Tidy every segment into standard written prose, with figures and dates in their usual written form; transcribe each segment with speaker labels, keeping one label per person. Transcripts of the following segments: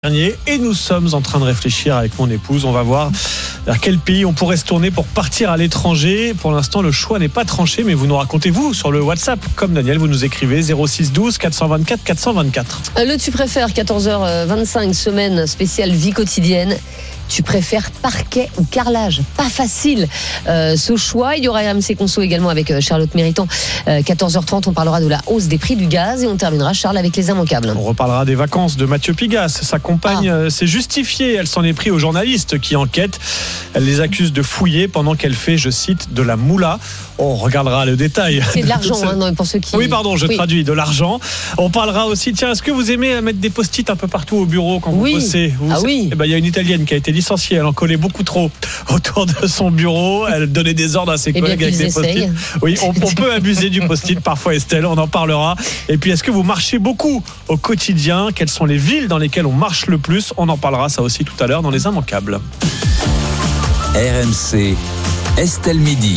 Speaker 1: Et nous sommes en train de réfléchir avec mon épouse. On va voir vers quel pays on pourrait se tourner pour partir à l'étranger. Pour l'instant, le choix n'est pas tranché, mais vous nous racontez, vous, sur le WhatsApp. Comme Daniel, vous nous écrivez 06 12 424 424.
Speaker 2: Le tu préfères, 14h25, semaine spéciale vie quotidienne. Tu préfères parquet ou carrelage? Pas facile ce choix. Il y aura RMC Conso également avec Charlotte Méritant. 14h30, on parlera de la hausse des prix du gaz et on terminera, Charles, avec les immanquables.
Speaker 1: On reparlera des vacances de Mathieu Pigas. Sa compagne s'est justifiée. Elle s'en est pris aux journalistes qui enquêtent. Elle les accuse de fouiller pendant qu'elle fait, je cite, de la moula. On regardera le détail.
Speaker 2: C'est de l'argent, non, pour ceux qui...
Speaker 1: Oui, pardon, je traduis, de l'argent. On parlera aussi, tiens, est-ce que vous aimez mettre des post-it un peu partout au bureau quand vous bossez?
Speaker 2: Oui.
Speaker 1: Eh ben, il y a une Italienne qui a été licenciée. Elle en collait beaucoup trop autour de son bureau. Elle donnait des ordres à ses collègues avec des post-it. Oui, on peut abuser du post-it parfois, Estelle, on en parlera. Et puis, est-ce que vous marchez beaucoup au quotidien? Quelles sont les villes dans lesquelles on marche le plus? On en parlera, ça aussi, tout à l'heure dans les immanquables.
Speaker 3: RMC, Estelle Midi.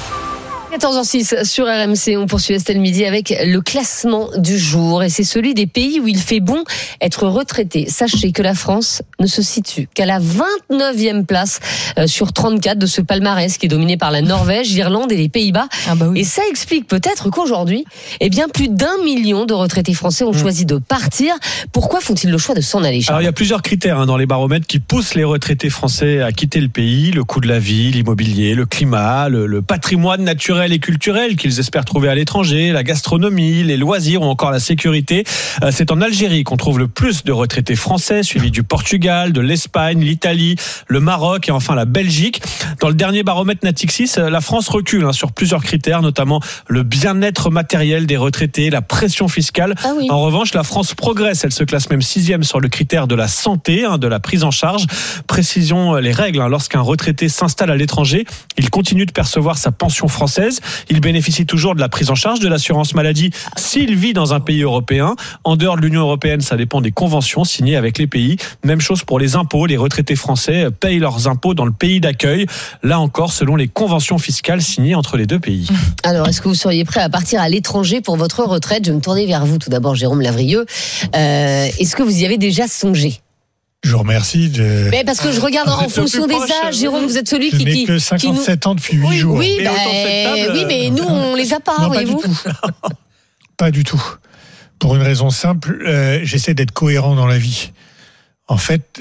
Speaker 2: 14h06 sur RMC, on poursuit Estelle Midi avec le classement du jour et c'est celui des pays où il fait bon être retraité. Sachez que la France ne se situe qu'à la 29e place sur 34 de ce palmarès qui est dominé par la Norvège, l'Irlande et les Pays-Bas. Et ça explique peut-être qu'aujourd'hui, plus d'1 million de retraités français ont choisi de partir. Pourquoi font-ils le choix de s'en aller, Charles?
Speaker 1: Alors il y a plusieurs critères dans les baromètres qui poussent les retraités français à quitter le pays. Le coût de la vie, l'immobilier, le climat, le patrimoine naturel et culturels qu'ils espèrent trouver à l'étranger, la gastronomie, les loisirs ou encore la sécurité. C'est en Algérie qu'on trouve le plus de retraités français, suivi du Portugal, de l'Espagne, l'Italie, le Maroc et enfin la Belgique. Dans le dernier baromètre Natixis, la France recule sur plusieurs critères, notamment le bien-être matériel des retraités, la pression fiscale. En revanche, la France progresse. Elle se classe même 6e sur le critère de la santé, de la prise en charge. Précisons les règles. Lorsqu'un retraité s'installe à l'étranger, il continue de percevoir sa pension française. Il bénéficie toujours de la prise en charge de l'assurance maladie s'il vit dans un pays européen. En dehors de l'Union européenne, ça dépend des conventions signées avec les pays. Même chose pour les impôts. Les retraités français payent leurs impôts dans le pays d'accueil. Là encore, selon les conventions fiscales signées entre les deux pays.
Speaker 2: Alors, est-ce que vous seriez prêt à partir à l'étranger pour votre retraite? Je vais me tourner vers vous tout d'abord, Jérôme Lavrieux. Est-ce que vous y avez déjà songé?
Speaker 4: Je vous remercie de...
Speaker 2: Mais parce que je regarde en fonction des âges, Jérôme, vous êtes celui
Speaker 4: qui... Je n'ai que 57 ans depuis 8 jours.
Speaker 2: Oui, mais nous, on les a pas, voyez-vous.
Speaker 4: Pas du tout. Pour une raison simple, j'essaie d'être cohérent dans la vie. En fait,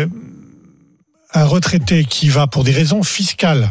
Speaker 4: un retraité qui va pour des raisons fiscales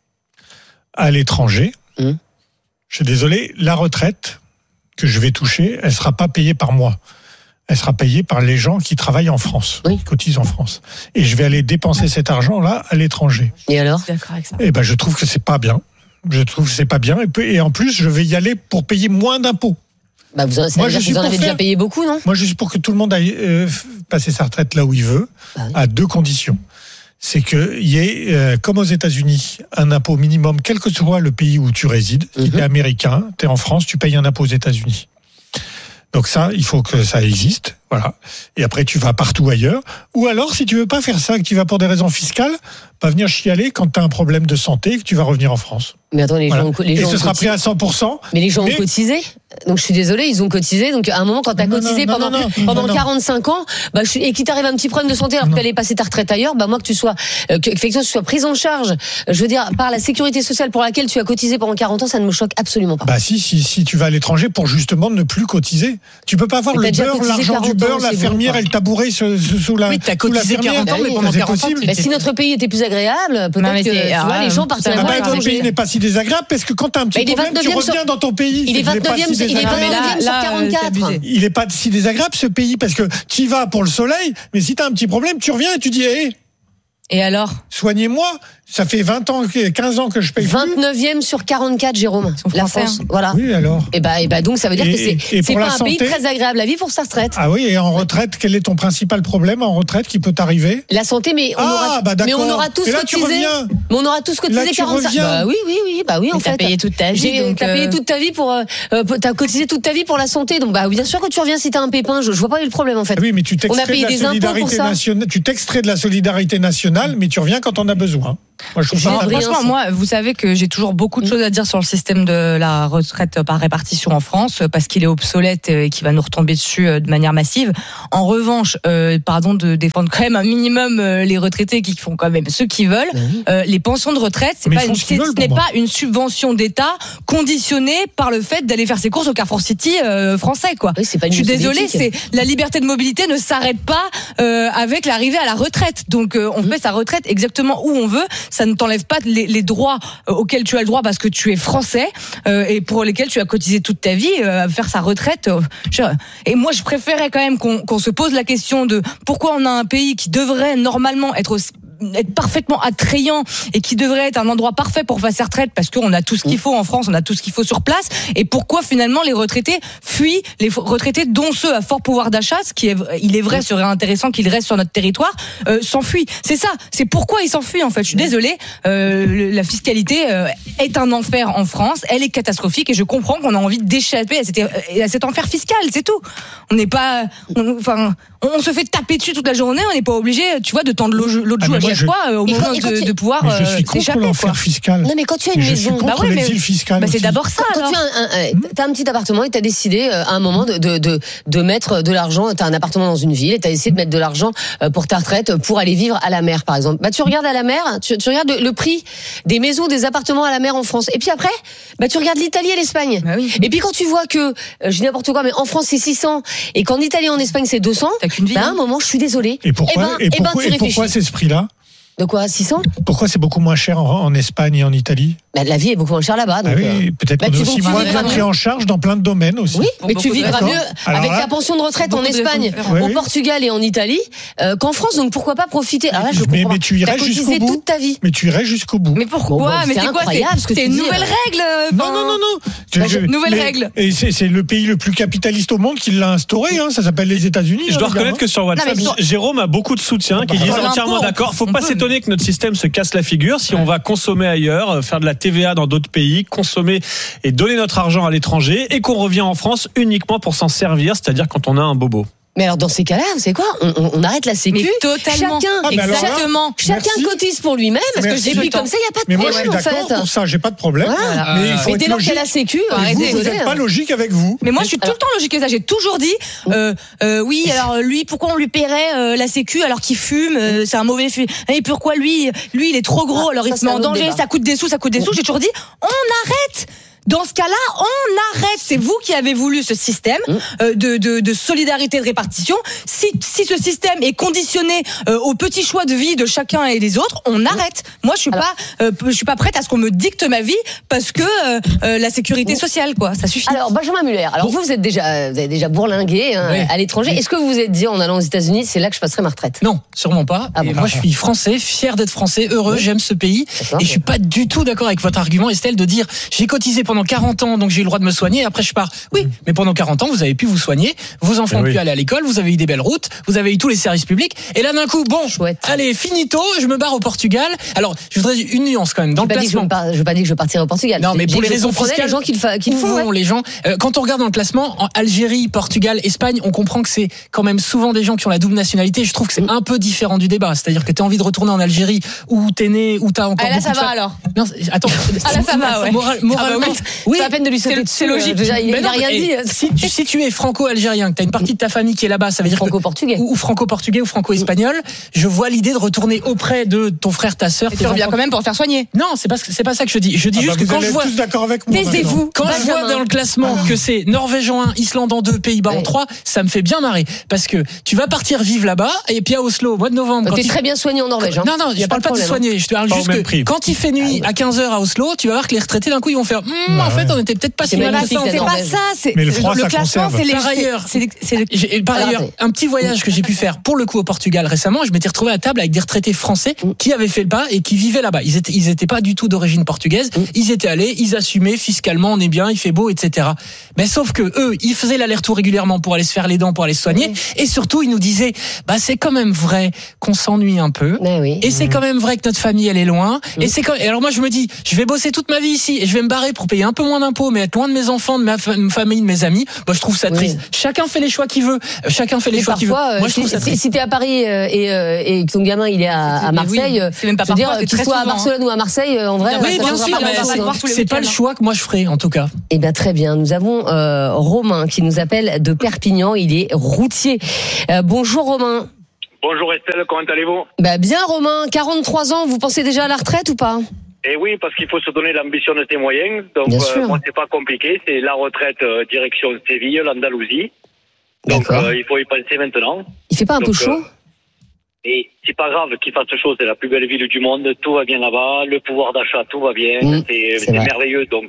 Speaker 4: à l'étranger, je suis désolé, la retraite que je vais toucher, elle ne sera pas payée par moi. Elle sera payée par les gens qui travaillent en France, qui cotisent en France. Et je vais aller dépenser cet argent-là à l'étranger.
Speaker 2: Et alors?
Speaker 4: Je trouve que c'est pas bien. Je trouve que c'est pas bien. Et en plus, je vais y aller pour payer moins d'impôts.
Speaker 2: Vous en avez déjà payé beaucoup, non?
Speaker 4: Moi, je suis pour que tout le monde aille passer sa retraite là où il veut, à deux conditions. C'est qu'il y ait, comme aux États-Unis, un impôt minimum, quel que soit le pays où tu résides. Si tu es américain, tu es en France, tu payes un impôt aux États-Unis. Donc ça, il faut que ça existe, voilà. Et après, tu vas partout ailleurs. Ou alors, si tu veux pas faire ça, que tu vas pour des raisons fiscales, pas venir chialer quand tu as un problème de santé et que tu vas revenir en France.
Speaker 2: Mais attends, les gens
Speaker 4: et ce sera pris à 100%.
Speaker 2: Mais les gens ont cotisé. Donc je suis désolée, ils ont cotisé. Donc à un moment, quand tu as cotisé pendant 45 ans, et qu'il t'arrive un petit problème de santé alors que tu allais passer ta retraite ailleurs, moi que tu sois prise en charge, je veux dire, par la sécurité sociale pour laquelle tu as cotisé pendant 40 ans, ça ne me choque absolument pas.
Speaker 4: Si tu vas à l'étranger pour justement ne plus cotiser. Tu peux pas avoir le beurre, l'argent du beurre, la fermière et le tabouret sous la...
Speaker 5: Oui, t'as cotisé 40 ans, mais pendant 40 ans...
Speaker 2: Si notre pays était plus agréable, peut-être que les gens partiraient moins à l'étranger.
Speaker 4: Notre pays n'est pas si désagréable, parce que quand t'as un petit problème, tu reviens dans ton pays.
Speaker 2: Il est 29e sur 44.
Speaker 4: Il n'est pas si désagréable, ce pays, parce que tu y vas pour le soleil, mais si t'as un petit problème, tu reviens et tu dis,
Speaker 5: et alors?
Speaker 4: Soignez-moi. Ça fait 20 ans, 15 ans que je paye
Speaker 2: 29e sur 44, Jérôme. La France, voilà.
Speaker 4: Oui, alors.
Speaker 2: Et donc, ça veut dire que c'est pas un pays très agréable à vivre pour sa retraite.
Speaker 4: Ah oui, et en retraite, quel est ton principal problème en retraite qui peut t'arriver?
Speaker 2: La santé, mais on aura tous cotisé. Mais on aura tous cotisé 45. Oui, en fait.
Speaker 5: T'as payé toute ta vie.
Speaker 2: T'as payé toute ta vie t'as cotisé toute ta vie pour la santé. Donc, bien sûr que tu reviens si t'as un pépin. Je vois pas le problème, en fait.
Speaker 4: Oui, mais tu t'extrais de la solidarité nationale. nationale, mais tu reviens quand on a besoin. Moi, je trouve ça très bien.
Speaker 5: Franchement, moi, vous savez que j'ai toujours beaucoup de choses à dire sur le système de la retraite par répartition en France, parce qu'il est obsolète et qu'il va nous retomber dessus de manière massive. En revanche, pardon de défendre quand même un minimum les retraités qui font quand même ce qu'ils veulent. Les pensions de retraite, ce n'est pas une subvention d'État conditionnée par le fait d'aller faire ses courses au Carrefour City français, quoi.
Speaker 2: Oui, c'est pas une
Speaker 5: je suis désolée,
Speaker 2: politique.
Speaker 5: la liberté de mobilité ne s'arrête pas avec l'arrivée à la retraite. Donc on fait sa retraite exactement où on veut. Ça ne t'enlève pas les droits auxquels tu as le droit parce que tu es français et pour lesquels tu as cotisé toute ta vie à faire sa retraite. Et moi, je préférais quand même qu'on se pose la question de pourquoi on a un pays qui devrait normalement être parfaitement attrayant et qui devrait être un endroit parfait pour faire ses retraites parce qu'on a tout ce qu'il faut en France, on a tout ce qu'il faut sur place, et pourquoi finalement les retraités fuient, les retraités dont ceux à fort pouvoir d'achat, ce qui est, il est vrai, serait intéressant qu'ils restent sur notre territoire, s'enfuient. C'est ça, c'est pourquoi ils s'enfuient en fait. Je suis désolée, la fiscalité est un enfer en France, elle est catastrophique et je comprends qu'on a envie d'échapper à cet enfer fiscal, c'est tout. On n'est pas, on se fait taper dessus toute la journée, on n'est pas obligé, tu vois, de tendre l'autre joue à chaque fois au moment de pouvoir s'échapper.
Speaker 4: L'enfer fiscal.
Speaker 2: Non, mais quand tu as une maison,
Speaker 4: je suis contre l'exil fiscal.
Speaker 5: C'est d'abord ça.
Speaker 2: Quand tu as un petit appartement et tu as décidé à un moment de mettre de l'argent, tu as un appartement dans une ville et tu as essayé de mettre de l'argent pour ta retraite pour aller vivre à la mer, par exemple. Bah, tu regardes à la mer, tu regardes le prix des maisons, des appartements à la mer en France. Et puis après, bah, tu regardes l'Italie et l'Espagne.
Speaker 5: Bah oui.
Speaker 2: Et puis quand tu vois que, je dis n'importe quoi, mais en France c'est 600 et qu'en Italie et en Espagne c'est 200, bah, à un moment, je suis désolée.
Speaker 4: Et pourquoi c'est ce prix-là?
Speaker 2: De quoi, 600?
Speaker 4: Pourquoi c'est beaucoup moins cher en Espagne et en Italie?
Speaker 2: Bah, la vie est beaucoup moins chère là-bas. Donc,
Speaker 4: oui, peut-être qu'on est aussi moins pris en charge dans plein de domaines aussi.
Speaker 2: Oui, mais tu vivras mieux avec ta pension de retraite en Espagne, au Portugal et en Italie qu'en France. Donc pourquoi pas profiter? Alors là, je comprends.
Speaker 4: Mais tu irais jusqu'au bout.
Speaker 2: Toute ta vie.
Speaker 4: Mais tu irais jusqu'au bout.
Speaker 5: Mais pourquoi? Mais c'est quoi? C'est une nouvelle règle.
Speaker 2: Non.
Speaker 5: Nouvelle règle.
Speaker 4: Et c'est le pays le plus capitaliste au monde qui l'a instauré. Ça s'appelle les États-Unis.
Speaker 1: Je dois reconnaître que sur WhatsApp, Jérôme a beaucoup de soutien qui disent entièrement d'accord. Faut pas s'étonner que notre système se casse la figure si on va consommer ailleurs, faire de la TVA dans d'autres pays, consommer et donner notre argent à l'étranger et qu'on revient en France uniquement pour s'en servir, c'est-à-dire quand on a un bobo.
Speaker 2: Mais alors dans ces cas-là, vous savez quoi, on arrête la sécu.
Speaker 5: Mais totalement.
Speaker 2: Chacun cotise pour lui-même. Parce que j'ai pris comme ça, il n'y a pas de
Speaker 4: mais
Speaker 2: problème.
Speaker 4: Mais moi je suis d'accord pour ça, j'ai pas de problème.
Speaker 2: Voilà.
Speaker 4: Mais il faut
Speaker 2: dès lors qu'il y a la sécu,
Speaker 4: vous n'êtes pas logique avec vous.
Speaker 5: Mais moi je suis tout le temps logique avec ça. J'ai toujours dit, oui, alors lui, pourquoi on lui paierait la sécu alors qu'il fume, c'est un mauvais fume. Et pourquoi lui il est trop gros, alors il se met en danger, ça coûte des sous. J'ai toujours dit, on arrête. Dans ce cas-là, on arrête. C'est vous qui avez voulu ce système de solidarité de répartition. Si ce système est conditionné au petit choix de vie de chacun et des autres, on arrête. Moi, je suis pas prête à ce qu'on me dicte ma vie parce que la sécurité sociale, quoi, ça suffit.
Speaker 2: Alors Benjamin Muller, vous avez déjà bourlingué à l'étranger. Est-ce que vous vous êtes dit en allant aux États-Unis, c'est là que je passerai ma retraite?
Speaker 6: Non, sûrement pas. Moi, je suis français, fier d'être français, heureux, j'aime ce pays. Et je suis pas du tout d'accord avec votre argument, Estelle, de dire j'ai cotisé pendant 40 ans, donc j'ai eu le droit de me soigner, et après je pars. Oui, mais pendant 40 ans, vous avez pu vous soigner, vos enfants ont pu aller à l'école, vous avez eu des belles routes, vous avez eu tous les services publics, et là d'un coup, allez, finito, je me barre au Portugal. Alors, je voudrais une nuance quand même. Dans le placement.
Speaker 2: Je veux pas dire que je partirai au Portugal.
Speaker 6: Non, mais pour les raisons fiscales,
Speaker 2: les gens qu'il faut.
Speaker 6: Les gens, quand on regarde dans le classement, en Algérie, Portugal, Espagne, on comprend que c'est quand même souvent des gens qui ont la double nationalité. Je trouve que c'est un peu différent du débat. C'est-à-dire que t'as envie de retourner en Algérie, où t'es né, où t'as encore
Speaker 5: là, ça va alors.
Speaker 6: Non, attends.
Speaker 5: Là, ça va, ouais.
Speaker 6: Moralement,
Speaker 2: oui. La peine de lui sauter dessus. C'est logique. Déjà, il n'a rien dit.
Speaker 6: Si tu es franco-algérien, que tu as une partie de ta famille qui est là-bas, ça veut dire
Speaker 2: franco-portugais
Speaker 6: ou franco-portugais ou franco-espagnol, je vois l'idée de retourner auprès de ton frère, ta sœur.
Speaker 5: Et tu reviens quand même pour te faire soigner.
Speaker 6: Non, c'est pas ça que je dis. Je dis juste que quand je vois,
Speaker 4: tous d'accord avec moi.
Speaker 5: Taisez-vous.
Speaker 6: Quand je vois dans le classement que c'est Norvège en 1, Islande en 2, Pays-Bas en 3, ça me fait bien marrer parce que tu vas partir vivre là-bas et puis à Oslo au mois de novembre.
Speaker 2: T'es très bien soigné en Norvège.
Speaker 6: Non, je parle pas de soigner. Je te parle juste que quand il fait nuit à 15h à Oslo, tu vas voir que les retraités d'un coup ils vont faire. En fait, on était peut-être pas si mal.
Speaker 5: C'est pas ça.
Speaker 4: Mais le froid, ça
Speaker 5: classement,
Speaker 4: conserve.
Speaker 6: Par ailleurs, un petit voyage que j'ai pu faire pour le coup au Portugal récemment, je m'étais retrouvé à table avec des retraités français qui avaient fait le pas et qui vivaient là-bas. Ils étaient pas du tout d'origine portugaise. Ils étaient allés, ils assumaient fiscalement, on est bien, il fait beau, etc. Mais sauf que eux, ils faisaient l'aller-retour régulièrement pour aller se faire les dents, pour aller se soigner. Et surtout, ils nous disaient, c'est quand même vrai qu'on s'ennuie un peu. Et c'est quand même vrai que notre famille, elle est loin. Et alors moi, je me dis, je vais bosser toute ma vie ici et je vais me barrer pour payer payer un peu moins d'impôts, mais être loin de mes enfants, de ma famille, de mes amis, je trouve ça triste. Chacun fait les choix qu'il veut. Moi, je trouve ça triste.
Speaker 2: Si t'es à Paris et que ton gamin il est à Marseille,
Speaker 5: c'est même pas
Speaker 2: je veux dire qu'il soit à Barcelone ou à Marseille, en vrai.
Speaker 6: Oui, bien sûr, mais c'est pas le choix que moi je ferai, en tout cas.
Speaker 2: Eh bien, très bien. Nous avons Romain qui nous appelle de Perpignan. Il est routier. Bonjour Romain.
Speaker 7: Bonjour Estelle, comment allez-vous ?
Speaker 2: Bien Romain, 43 ans, vous pensez déjà à la retraite ou pas ?
Speaker 7: Eh oui, parce qu'il faut se donner l'ambition de ses moyens. Donc moi, c'est pas compliqué. C'est la retraite direction Séville, l'Andalousie. Donc il faut y penser maintenant.
Speaker 2: Il fait pas un peu chaud ?
Speaker 7: Et c'est pas grave qu'il fasse chaud, c'est la plus belle ville du monde. Tout va bien là-bas, le pouvoir d'achat, tout va bien. C'est merveilleux. Donc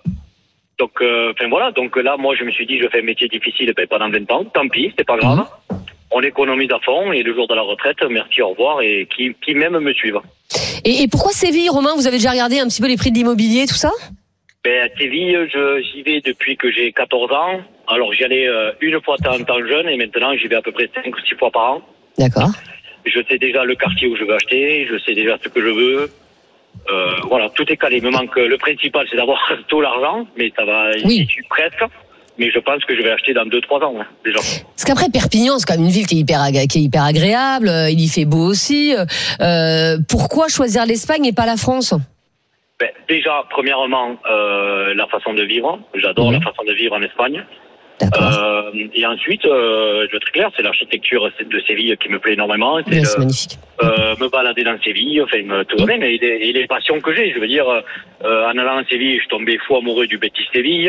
Speaker 7: voilà. Donc là, moi, je me suis dit, je fais un métier difficile pendant 20 ans. Tant pis, c'est pas grave. On économise à fond et le jour de la retraite, merci, au revoir et qui même me suivent.
Speaker 2: Et pourquoi Séville, Romain ? Vous avez déjà regardé un petit peu les prix de l'immobilier, tout ça ?
Speaker 7: Séville, j'y vais depuis que j'ai 14 ans. Alors j'y allais une fois en temps jeune et maintenant j'y vais à peu près 5 ou 6 fois par an. D'accord. Je sais déjà le quartier où je veux acheter, je sais déjà ce que je veux. Voilà, tout est calé. Il me manque le principal, c'est d'avoir tout l'argent, mais ça va, j'y suis presque. Mais je pense que je vais acheter dans 2-3 ans, déjà. Parce qu'après, Perpignan, c'est quand même une ville qui est hyper agréable. Il y fait beau aussi. Pourquoi choisir l'Espagne et pas la France ? Déjà, premièrement, la façon de vivre. J'adore la façon de vivre en Espagne. Et ensuite, je vais être clair, c'est l'architecture de Séville qui me plaît énormément. C'est magnifique. Me balader dans Séville, tout va bien, mais les passions que j'ai, je veux dire, en allant à Séville, je suis tombé fou amoureux du Betis Séville.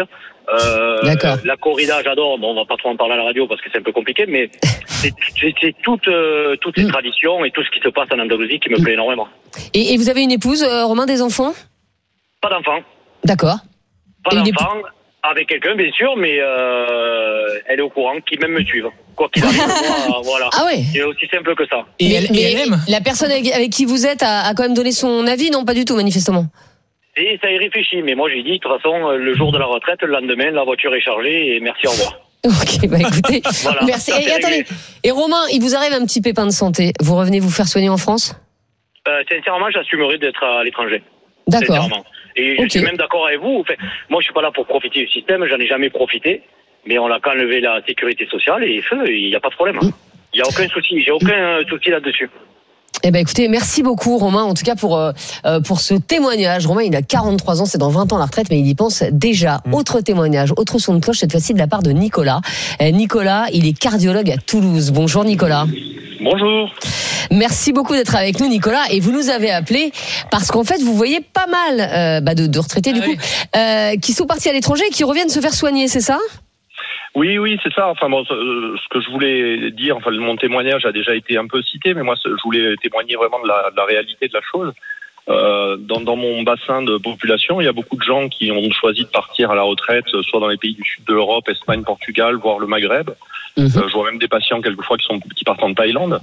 Speaker 7: La corrida, j'adore. Bon, on va pas trop en parler à la radio parce que c'est un peu compliqué, mais c'est toutes les traditions et tout ce qui se passe en Andalousie qui me plaît énormément. Et vous avez une épouse, Romain, des enfants ? Pas d'enfants. D'accord. Pas d'enfants. Avec quelqu'un, bien sûr, mais elle est au courant, qui même me suive. Quoi qu'il arrive, voilà. Ah ouais. C'est aussi simple que ça. Et elle aime. La personne avec qui vous êtes a quand même donné son avis, non ? Pas du tout, manifestement. Et ça y réfléchit, mais moi j'ai dit, de toute façon, le jour de la retraite, le lendemain, la voiture est chargée et merci, au revoir. Ok, écoutez, voilà, merci. Et attendez, et Romain, il vous arrive un petit pépin de santé, vous revenez vous faire soigner en France ? Sincèrement, j'assumerai d'être à l'étranger. D'accord. Sincèrement. Et je suis même d'accord avec vous. Enfin, moi, je suis pas là pour profiter du système. J'en ai jamais profité. Mais on a qu'à enlever la sécurité sociale et il n'y a pas de problème. Il n'y a aucun souci. J'ai aucun souci là-dessus. Eh ben, écoutez, merci beaucoup, Romain, en tout cas, pour ce témoignage. Romain, il a 43 ans, c'est dans 20 ans la retraite, mais il y pense déjà. Autre témoignage, autre son de cloche, cette fois-ci de la part de Nicolas. Nicolas, il est cardiologue à Toulouse. Bonjour, Nicolas. Bonjour. Merci beaucoup d'être avec nous, Nicolas. Et vous nous avez appelé parce qu'en fait, vous voyez pas mal de retraités, qui sont partis à l'étranger et qui reviennent se faire soigner, c'est ça ?
Speaker 8: Oui, c'est ça. Enfin bon, ce que je voulais dire, mon témoignage a déjà été un peu cité, mais moi, je voulais témoigner vraiment de la réalité de la chose. Dans mon bassin de population, il y a beaucoup de gens qui ont choisi de partir à la retraite, soit dans les pays du sud de l'Europe, Espagne, Portugal, voire le Maghreb. Je vois même des patients quelquefois qui partent en Thaïlande,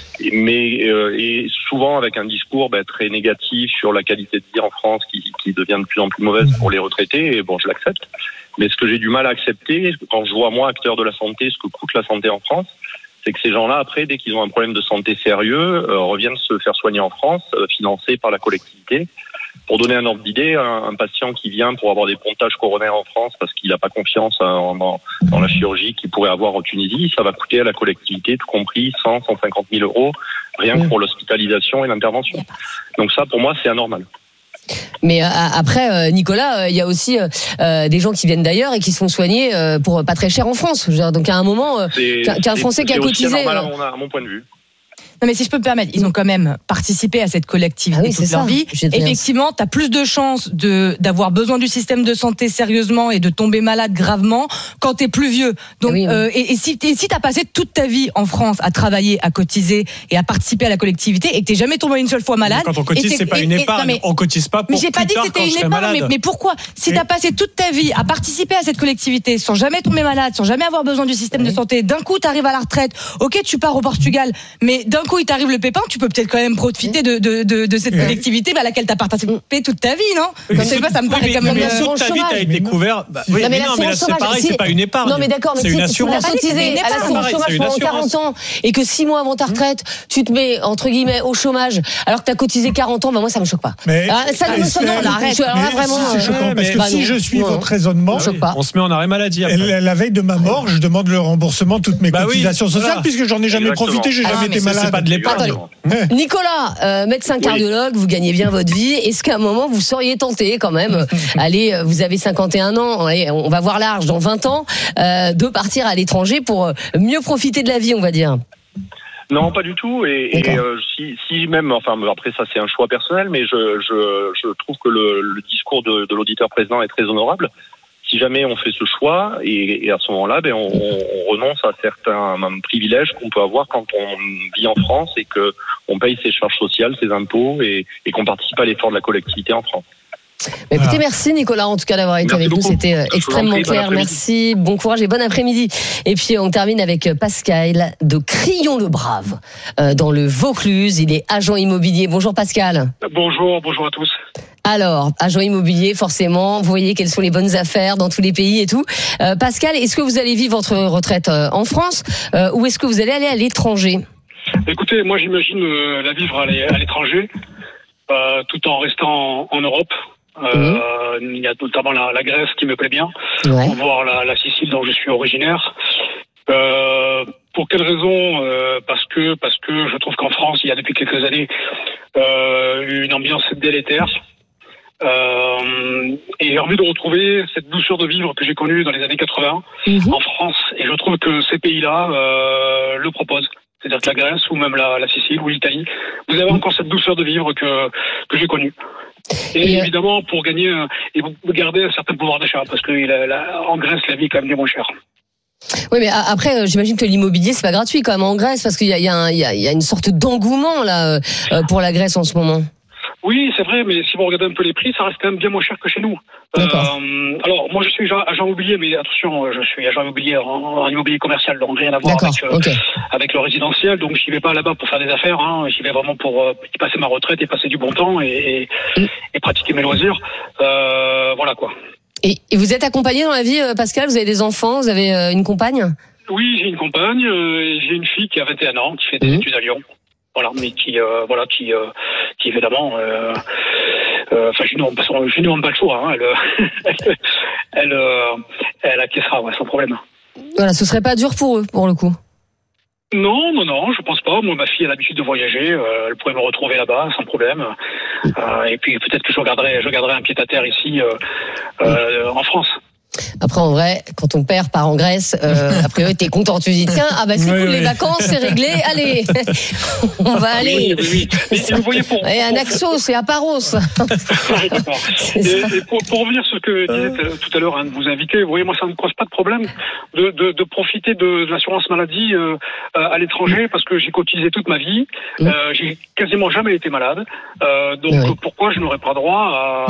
Speaker 8: et souvent avec un discours très négatif sur la qualité de vie en France qui devient de plus en plus mauvaise pour les retraités. Et bon, je l'accepte. Mais ce que j'ai du mal à accepter, quand je vois moi, acteur de la santé, ce que coûte la santé en France, c'est que ces gens-là, après, dès qu'ils ont un problème de santé sérieux, reviennent se faire soigner en France, financés par la collectivité. Pour donner un ordre d'idée, un patient qui vient pour avoir des pontages coronaires en France parce qu'il n'a pas confiance dans la chirurgie qu'il pourrait avoir en Tunisie, ça va coûter à la collectivité, tout compris, 150 000 euros, rien que pour l'hospitalisation et l'intervention. Donc ça, pour moi, c'est anormal. Mais après, Nicolas, il y a aussi des gens qui viennent d'ailleurs et qui se font soigner pour pas très cher en France. Donc à un moment, qu'un Français qui a cotisé... C'est normal à mon point de vue.
Speaker 5: Non, mais si je peux me permettre, ils ont quand même participé à cette collectivité toute leur vie. Effectivement, tu as plus de chances d'avoir besoin du système de santé sérieusement et de tomber malade gravement quand tu es plus vieux. Donc, et si tu as passé toute ta vie en France à travailler, à cotiser et à participer à la collectivité et que tu n'es jamais tombé une seule fois malade...
Speaker 1: Mais quand on cotise, c'est pas une épargne. On cotise pas pour
Speaker 5: mais j'ai pas dit que c'était une épargne, mais pourquoi ? Si tu as passé toute ta vie à participer à cette collectivité sans jamais tomber malade, sans jamais avoir besoin du système de santé, d'un coup tu arrives à la retraite, ok, tu pars au Portugal, mais d'un coup il t'arrive le pépin, tu peux peut-être quand même profiter de cette collectivité à laquelle t'as participé toute ta vie, non? Je sais pas, ça me paraît quand même.
Speaker 1: Mais toute ta vie t'as été couvert. Oui, mais non, mais là c'est pareil, c'est pas une épargne.
Speaker 2: Non mais d'accord, mais
Speaker 1: c'est une assurance.
Speaker 2: Si tu n'as pas cotisé à l'assurance chômage pendant 40 ans et que 6 mois avant ta retraite, tu te mets entre guillemets au chômage alors que t'as cotisé 40 ans, moi ça me choque pas. Ça ne me choque pas. Arrête. Alors là vraiment.
Speaker 4: C'est choquant parce que si je suis votre raisonnement,
Speaker 1: on se met en arrêt maladie.
Speaker 4: La veille de ma mort, je demande le remboursement de toutes mes cotisations sociales puisque j'en ai jamais profité, j'ai jamais été malade.
Speaker 1: C'est pas de l'épargne.
Speaker 2: Nicolas, médecin cardiologue, vous gagnez bien votre vie. Est-ce qu'à un moment vous seriez tenté quand même, allez, vous avez 51 ans, allez, on va voir large dans 20 ans, de partir à l'étranger pour mieux profiter de la vie, on va dire?
Speaker 8: Non, pas du tout. Et si même, enfin après ça c'est un choix personnel, mais je trouve que le discours de l'auditeur précédent est très honorable. Si jamais on fait ce choix, et à ce moment-là, on renonce à certains privilèges qu'on peut avoir quand on vit en France et que on paye ses charges sociales, ses impôts et qu'on participe à l'effort de la collectivité en France.
Speaker 2: Écoutez, merci Nicolas en tout cas d'avoir été avec nous, c'était extrêmement clair. Merci, bon courage et bon après-midi. Et puis on termine avec Pascal de Crillon-le-Brave dans le Vaucluse. Il est agent immobilier. Bonjour Pascal.
Speaker 9: Bonjour à tous.
Speaker 2: Alors, agent immobilier, forcément, vous voyez quelles sont les bonnes affaires dans tous les pays et tout. Pascal, est-ce que vous allez vivre votre retraite en France ou est-ce que vous allez aller à l'étranger?
Speaker 9: Écoutez, moi j'imagine la vivre à l'étranger, tout en restant en Europe. Il y a notamment la Grèce qui me plaît bien, voire la Sicile dont je suis originaire. Pour quelle raison? Parce que je trouve qu'en France, il y a depuis quelques années une ambiance délétère. Et j'ai envie de retrouver cette douceur de vivre que j'ai connue dans les années 80 en France. Et je trouve que ces pays-là le proposent. C'est-à-dire que la Grèce ou même la Sicile ou l'Italie, vous avez encore cette douceur de vivre que j'ai connue. Et évidemment, pour gagner et garder un certain pouvoir d'achat, parce que en Grèce, la vie est quand même bien moins chère.
Speaker 2: Oui, mais après, j'imagine que l'immobilier, c'est pas gratuit quand même en Grèce, parce qu'il y a une sorte d'engouement là pour la Grèce en ce moment.
Speaker 9: Oui, c'est vrai, mais si vous regardez un peu les prix, ça reste quand même bien moins cher que chez nous. Alors, moi, je suis agent immobilier, mais attention, je suis agent immobilier en immobilier commercial, donc rien à voir avec le résidentiel. Donc, j'y vais pas là-bas pour faire des affaires. J'y vais vraiment pour y passer ma retraite et passer du bon temps et pratiquer mes loisirs. Voilà quoi.
Speaker 2: Et vous êtes accompagné dans la vie, Pascal? Vous avez des enfants? Vous avez une compagne?
Speaker 9: Oui, j'ai une compagne. J'ai une fille qui a 21 ans, qui fait des études à Lyon. Voilà, mais qui évidemment, je ne demande pas le choix. Elle acquiescera, sans problème.
Speaker 2: Voilà, ce serait pas dur pour eux, pour le coup.
Speaker 9: Non, je pense pas. Moi, ma fille a l'habitude de voyager. Elle pourrait me retrouver là-bas sans problème. Et puis peut-être que je garderai un pied à terre ici en France.
Speaker 2: Après, en vrai, quand ton père part en Grèce, a priori, t'es content. Tu dis, tiens, c'est cool, les vacances, c'est réglé. Allez, on va aller.
Speaker 9: Oui. Et vous voyez
Speaker 2: et à Naxos et à Paros.
Speaker 9: D'accord. Et pour revenir sur ce que disait tout à l'heure un de vos invités, vous voyez, moi, ça ne me cause pas de problème de profiter de l'assurance maladie à l'étranger parce que j'ai cotisé toute ma vie. J'ai quasiment jamais été malade. Donc, pourquoi je n'aurais pas droit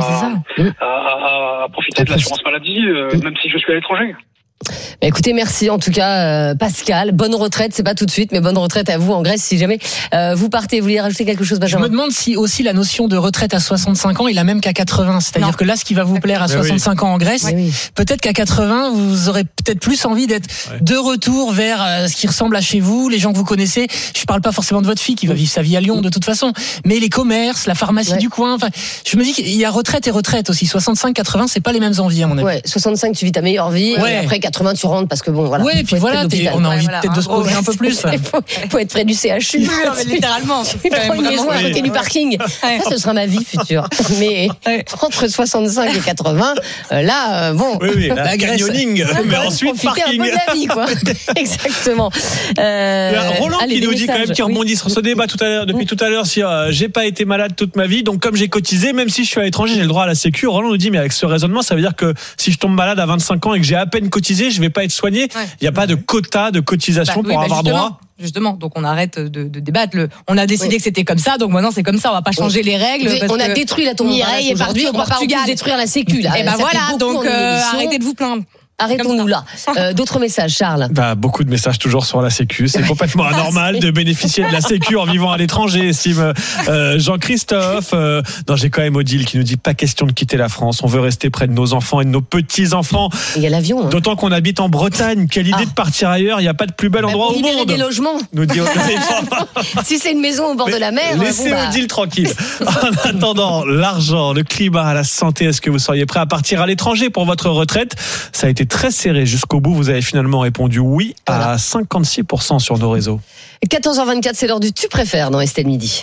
Speaker 9: à profiter de l'assurance maladie même si je suis à l'étranger?
Speaker 2: Écoutez, merci en tout cas Pascal. Bonne retraite, c'est pas tout de suite, mais bonne retraite à vous en Grèce si jamais vous partez. Vous voulez rajouter quelque chose, Benjamin?
Speaker 6: Je me demande si aussi la notion de retraite à 65 ans est la même qu'à 80. C'est-à-dire que là, ce qui va vous plaire à 65 ans en Grèce, peut-être qu'à 80, vous aurez peut-être plus envie d'être de retour vers ce qui ressemble à chez vous, les gens que vous connaissez. Je parle pas forcément de votre fille qui va vivre sa vie à Lyon de toute façon, mais les commerces, la pharmacie du coin. Enfin, je me dis qu'il y a retraite et retraite aussi. 65, 80, c'est pas les mêmes envies à mon avis.
Speaker 2: Ouais, 65, tu vis ta meilleure vie. Et après 80, tu rentres parce que bon, voilà.
Speaker 6: Ouais, puis voilà, on a envie peut-être de se poser un peu plus.
Speaker 2: Il faut être près du CHU.
Speaker 5: Littéralement.
Speaker 2: Premier jour à côté du parking. Ça, ce sera ma vie future. Mais entre 65 et 80, là, bon.
Speaker 1: Oui, la canyoning. Mais ensuite,
Speaker 2: profiter
Speaker 1: parking.
Speaker 2: un peu de la vie, quoi. Exactement.
Speaker 1: Roland qui nous dit quand même, qui rebondit sur ce débat depuis tout à l'heure, si j'ai pas été malade toute ma vie, donc comme j'ai cotisé, même si je suis à l'étranger, j'ai le droit à la sécu. Roland nous dit, mais avec ce raisonnement, ça veut dire que si je tombe malade à 25 ans et que j'ai à peine cotisé, je vais pas être soigné. Il n'y a pas de quota de cotisation pour avoir droit.
Speaker 5: Justement, donc on arrête de débattre. On a décidé que c'était comme ça, donc maintenant c'est comme ça. On va pas changer les règles.
Speaker 2: On a détruit la tombe Mireille et aujourd'hui on va pas détruire la sécu. Là.
Speaker 5: Et ben voilà, donc arrêtez de vous plaindre.
Speaker 2: Arrêtons-nous là. D'autres messages, Charles.
Speaker 1: Beaucoup de messages toujours sur la Sécu. C'est complètement anormal de bénéficier de la Sécu en vivant à l'étranger, estime Jean-Christophe. Non, j'ai quand même Odile qui nous dit pas question de quitter la France. On veut rester près de nos enfants et de nos petits-enfants.
Speaker 2: Il y a l'avion. Hein.
Speaker 1: D'autant qu'on habite en Bretagne. Quelle idée de partir ailleurs. Il n'y a pas de plus bel endroit au monde.
Speaker 2: Des logements.
Speaker 1: Nous dit
Speaker 2: si c'est une maison au bord de la mer.
Speaker 1: Laissez Odile tranquille. En attendant, l'argent, le climat, la santé, est-ce que vous seriez prêt à partir à l'étranger pour votre retraite? Ça a été très serré jusqu'au bout. Vous avez finalement répondu oui à 56% sur nos réseaux.
Speaker 2: 14h24, c'est l'heure du Tu préfères dans Estelle Midi.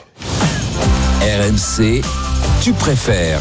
Speaker 3: RMC, Tu préfères.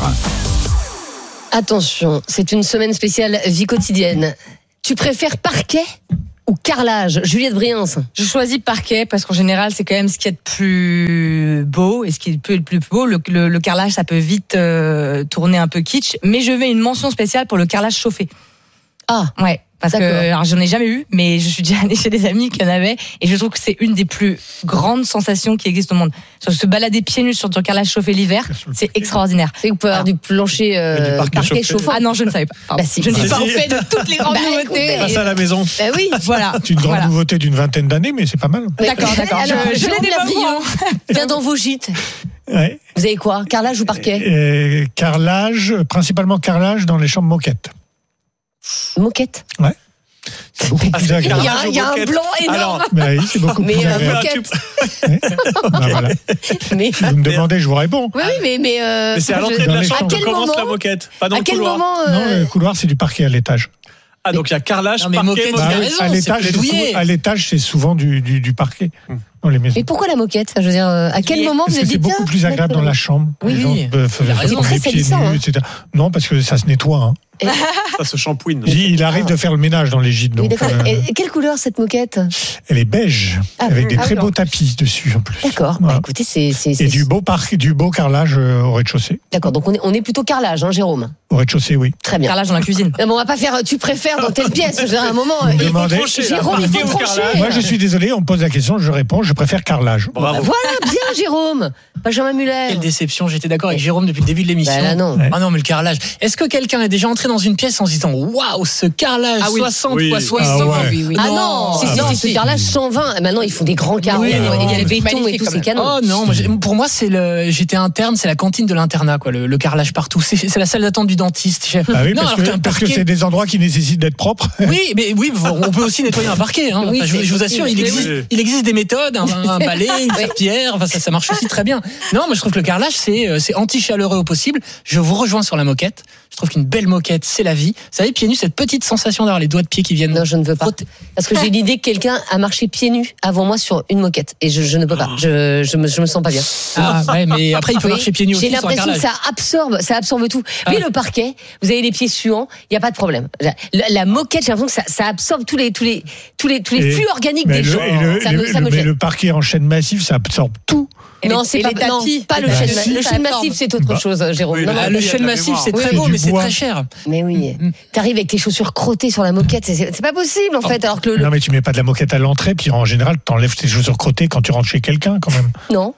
Speaker 2: Attention, c'est une semaine spéciale vie quotidienne. Tu préfères parquet ou carrelage? Juliette Briens.
Speaker 5: Je choisis parquet parce qu'en général, c'est quand même ce qui est le plus beau et ce qui est le plus beau. Le carrelage, ça peut vite tourner un peu kitsch, mais je mets une mention spéciale pour le carrelage chauffé.
Speaker 2: Ah,
Speaker 5: ouais. Parce que alors, j'en ai jamais eu, mais je suis déjà allée chez des amis qui en avaient, et je trouve que c'est une des plus grandes sensations qui existent au monde. Se balader pieds nus sur du carrelage chauffé l'hiver, c'est extraordinaire.
Speaker 2: C'est que vous pouvez avoir du plancher parquet chauffant.
Speaker 5: Ah non, je ne savais pas.
Speaker 2: Je n'ai pas fait de toutes les grandes nouveautés.
Speaker 1: Passe à la maison.
Speaker 2: Oui,
Speaker 5: voilà.
Speaker 4: C'est une grande nouveauté d'une vingtaine d'années, mais c'est pas mal.
Speaker 2: D'accord.
Speaker 5: Alors, je l'ai
Speaker 2: Jérôme Viens dans vos gîtes.
Speaker 4: Ouais.
Speaker 2: Vous avez quoi? Carrelage ou parquet?
Speaker 4: Carrelage, principalement carrelage dans les chambres moquettes.
Speaker 2: Moquette?
Speaker 4: Ouais. C'est beaucoup plus agréable.
Speaker 2: Il y a un blanc énorme.
Speaker 4: Oui, c'est beaucoup plus agréable.
Speaker 2: Moquette.
Speaker 4: Voilà.
Speaker 2: Mais
Speaker 4: vous me demandez, je vous réponds.
Speaker 2: Oui, mais
Speaker 1: c'est à l'entrée de la chambre que commence la moquette, pas dans le couloir.
Speaker 4: Non, le couloir, c'est du parquet à l'étage.
Speaker 1: Ah, donc il y a carrelage,
Speaker 6: parquet,
Speaker 1: moquette.
Speaker 4: À l'étage, c'est souvent du parquet. Dans les maisons.
Speaker 2: Mais pourquoi la moquette? Je veux dire, à quel moment vous avez dit
Speaker 4: c'est beaucoup plus agréable dans la chambre.
Speaker 2: Oui.
Speaker 4: C'est
Speaker 2: très salissant.
Speaker 4: etc. Non, parce que ça se nettoie.
Speaker 1: Ça se shampouine.
Speaker 4: Il arrive de faire le ménage dans les gîtes. Donc,
Speaker 2: et quelle couleur cette moquette?
Speaker 4: Elle est beige, avec des très beaux tapis dessus en plus.
Speaker 2: D'accord. Voilà. Écoutez,
Speaker 4: et du beau carrelage au rez-de-chaussée.
Speaker 2: D'accord. Donc on est plutôt carrelage, Jérôme.
Speaker 4: Au rez-de-chaussée, oui.
Speaker 5: Très bien. Carrelage dans la cuisine.
Speaker 2: Mais bon, on va pas faire. Tu préfères dans telle pièce? J'ai un moment. Jérôme, il faut trancher.
Speaker 4: Moi, je suis désolé. On me pose la question, je réponds. Je préfère carrelage.
Speaker 2: Voilà, bien, Jérôme. Benjamin Muller.
Speaker 6: Quelle déception. J'étais d'accord avec Jérôme depuis le début de l'émission.
Speaker 2: Là, non.
Speaker 6: Ah non, mais le carrelage. Est-ce que quelqu'un est déjà entré dans une pièce en se disant waouh, ce carrelage 60 x 60?
Speaker 2: Ah non, c'est ce carrelage 120. Maintenant, ils font des grands carreaux. Il y a le béton et tout, c'est canon.
Speaker 6: Oh non, pour moi, j'étais interne, c'est la cantine de l'internat, quoi. Le carrelage partout. C'est la salle d'attente du dentiste, chef.
Speaker 4: Ah oui, parce que c'est des endroits qui nécessitent d'être propres.
Speaker 6: Oui, on peut aussi nettoyer un parquet. Hein. Enfin, je vous assure, il existe des méthodes, un balai, une serpillière. Enfin, ça marche aussi très bien. Non, moi je trouve que le carrelage c'est anti-chaleureux au possible. Je vous rejoins sur la moquette. Je trouve qu'une belle moquette, c'est la vie. Vous savez, pieds nus, cette petite sensation d'avoir les doigts de pied qui viennent.
Speaker 2: Non, je ne veux pas. Parce que j'ai l'idée que quelqu'un a marché pieds nus avant moi sur une moquette. Et je ne peux pas. Je me sens pas bien.
Speaker 6: Ah ouais, mais après il peut marcher pieds nus aussi.
Speaker 2: J'ai l'impression que ça absorbe tout. Mais le parquet, vous avez les pieds suants, il n'y a pas de problème. La moquette, j'ai l'impression que ça absorbe tous les flux organiques des gens.
Speaker 4: Mais le parquet en chaîne massive, ça absorbe tout.
Speaker 2: Non, c'est pas le chêne massif. Le chêne massif, c'est autre chose, Jérôme.
Speaker 6: Le chêne massif, c'est très beau, mais c'est très cher.
Speaker 2: Mais oui, t'arrives avec tes chaussures crottées sur la moquette, c'est pas possible en fait. Alors que
Speaker 4: non, mais tu mets pas de la moquette à l'entrée, puis en général, t'enlèves tes chaussures crottées quand tu rentres chez quelqu'un, quand même.
Speaker 2: Non.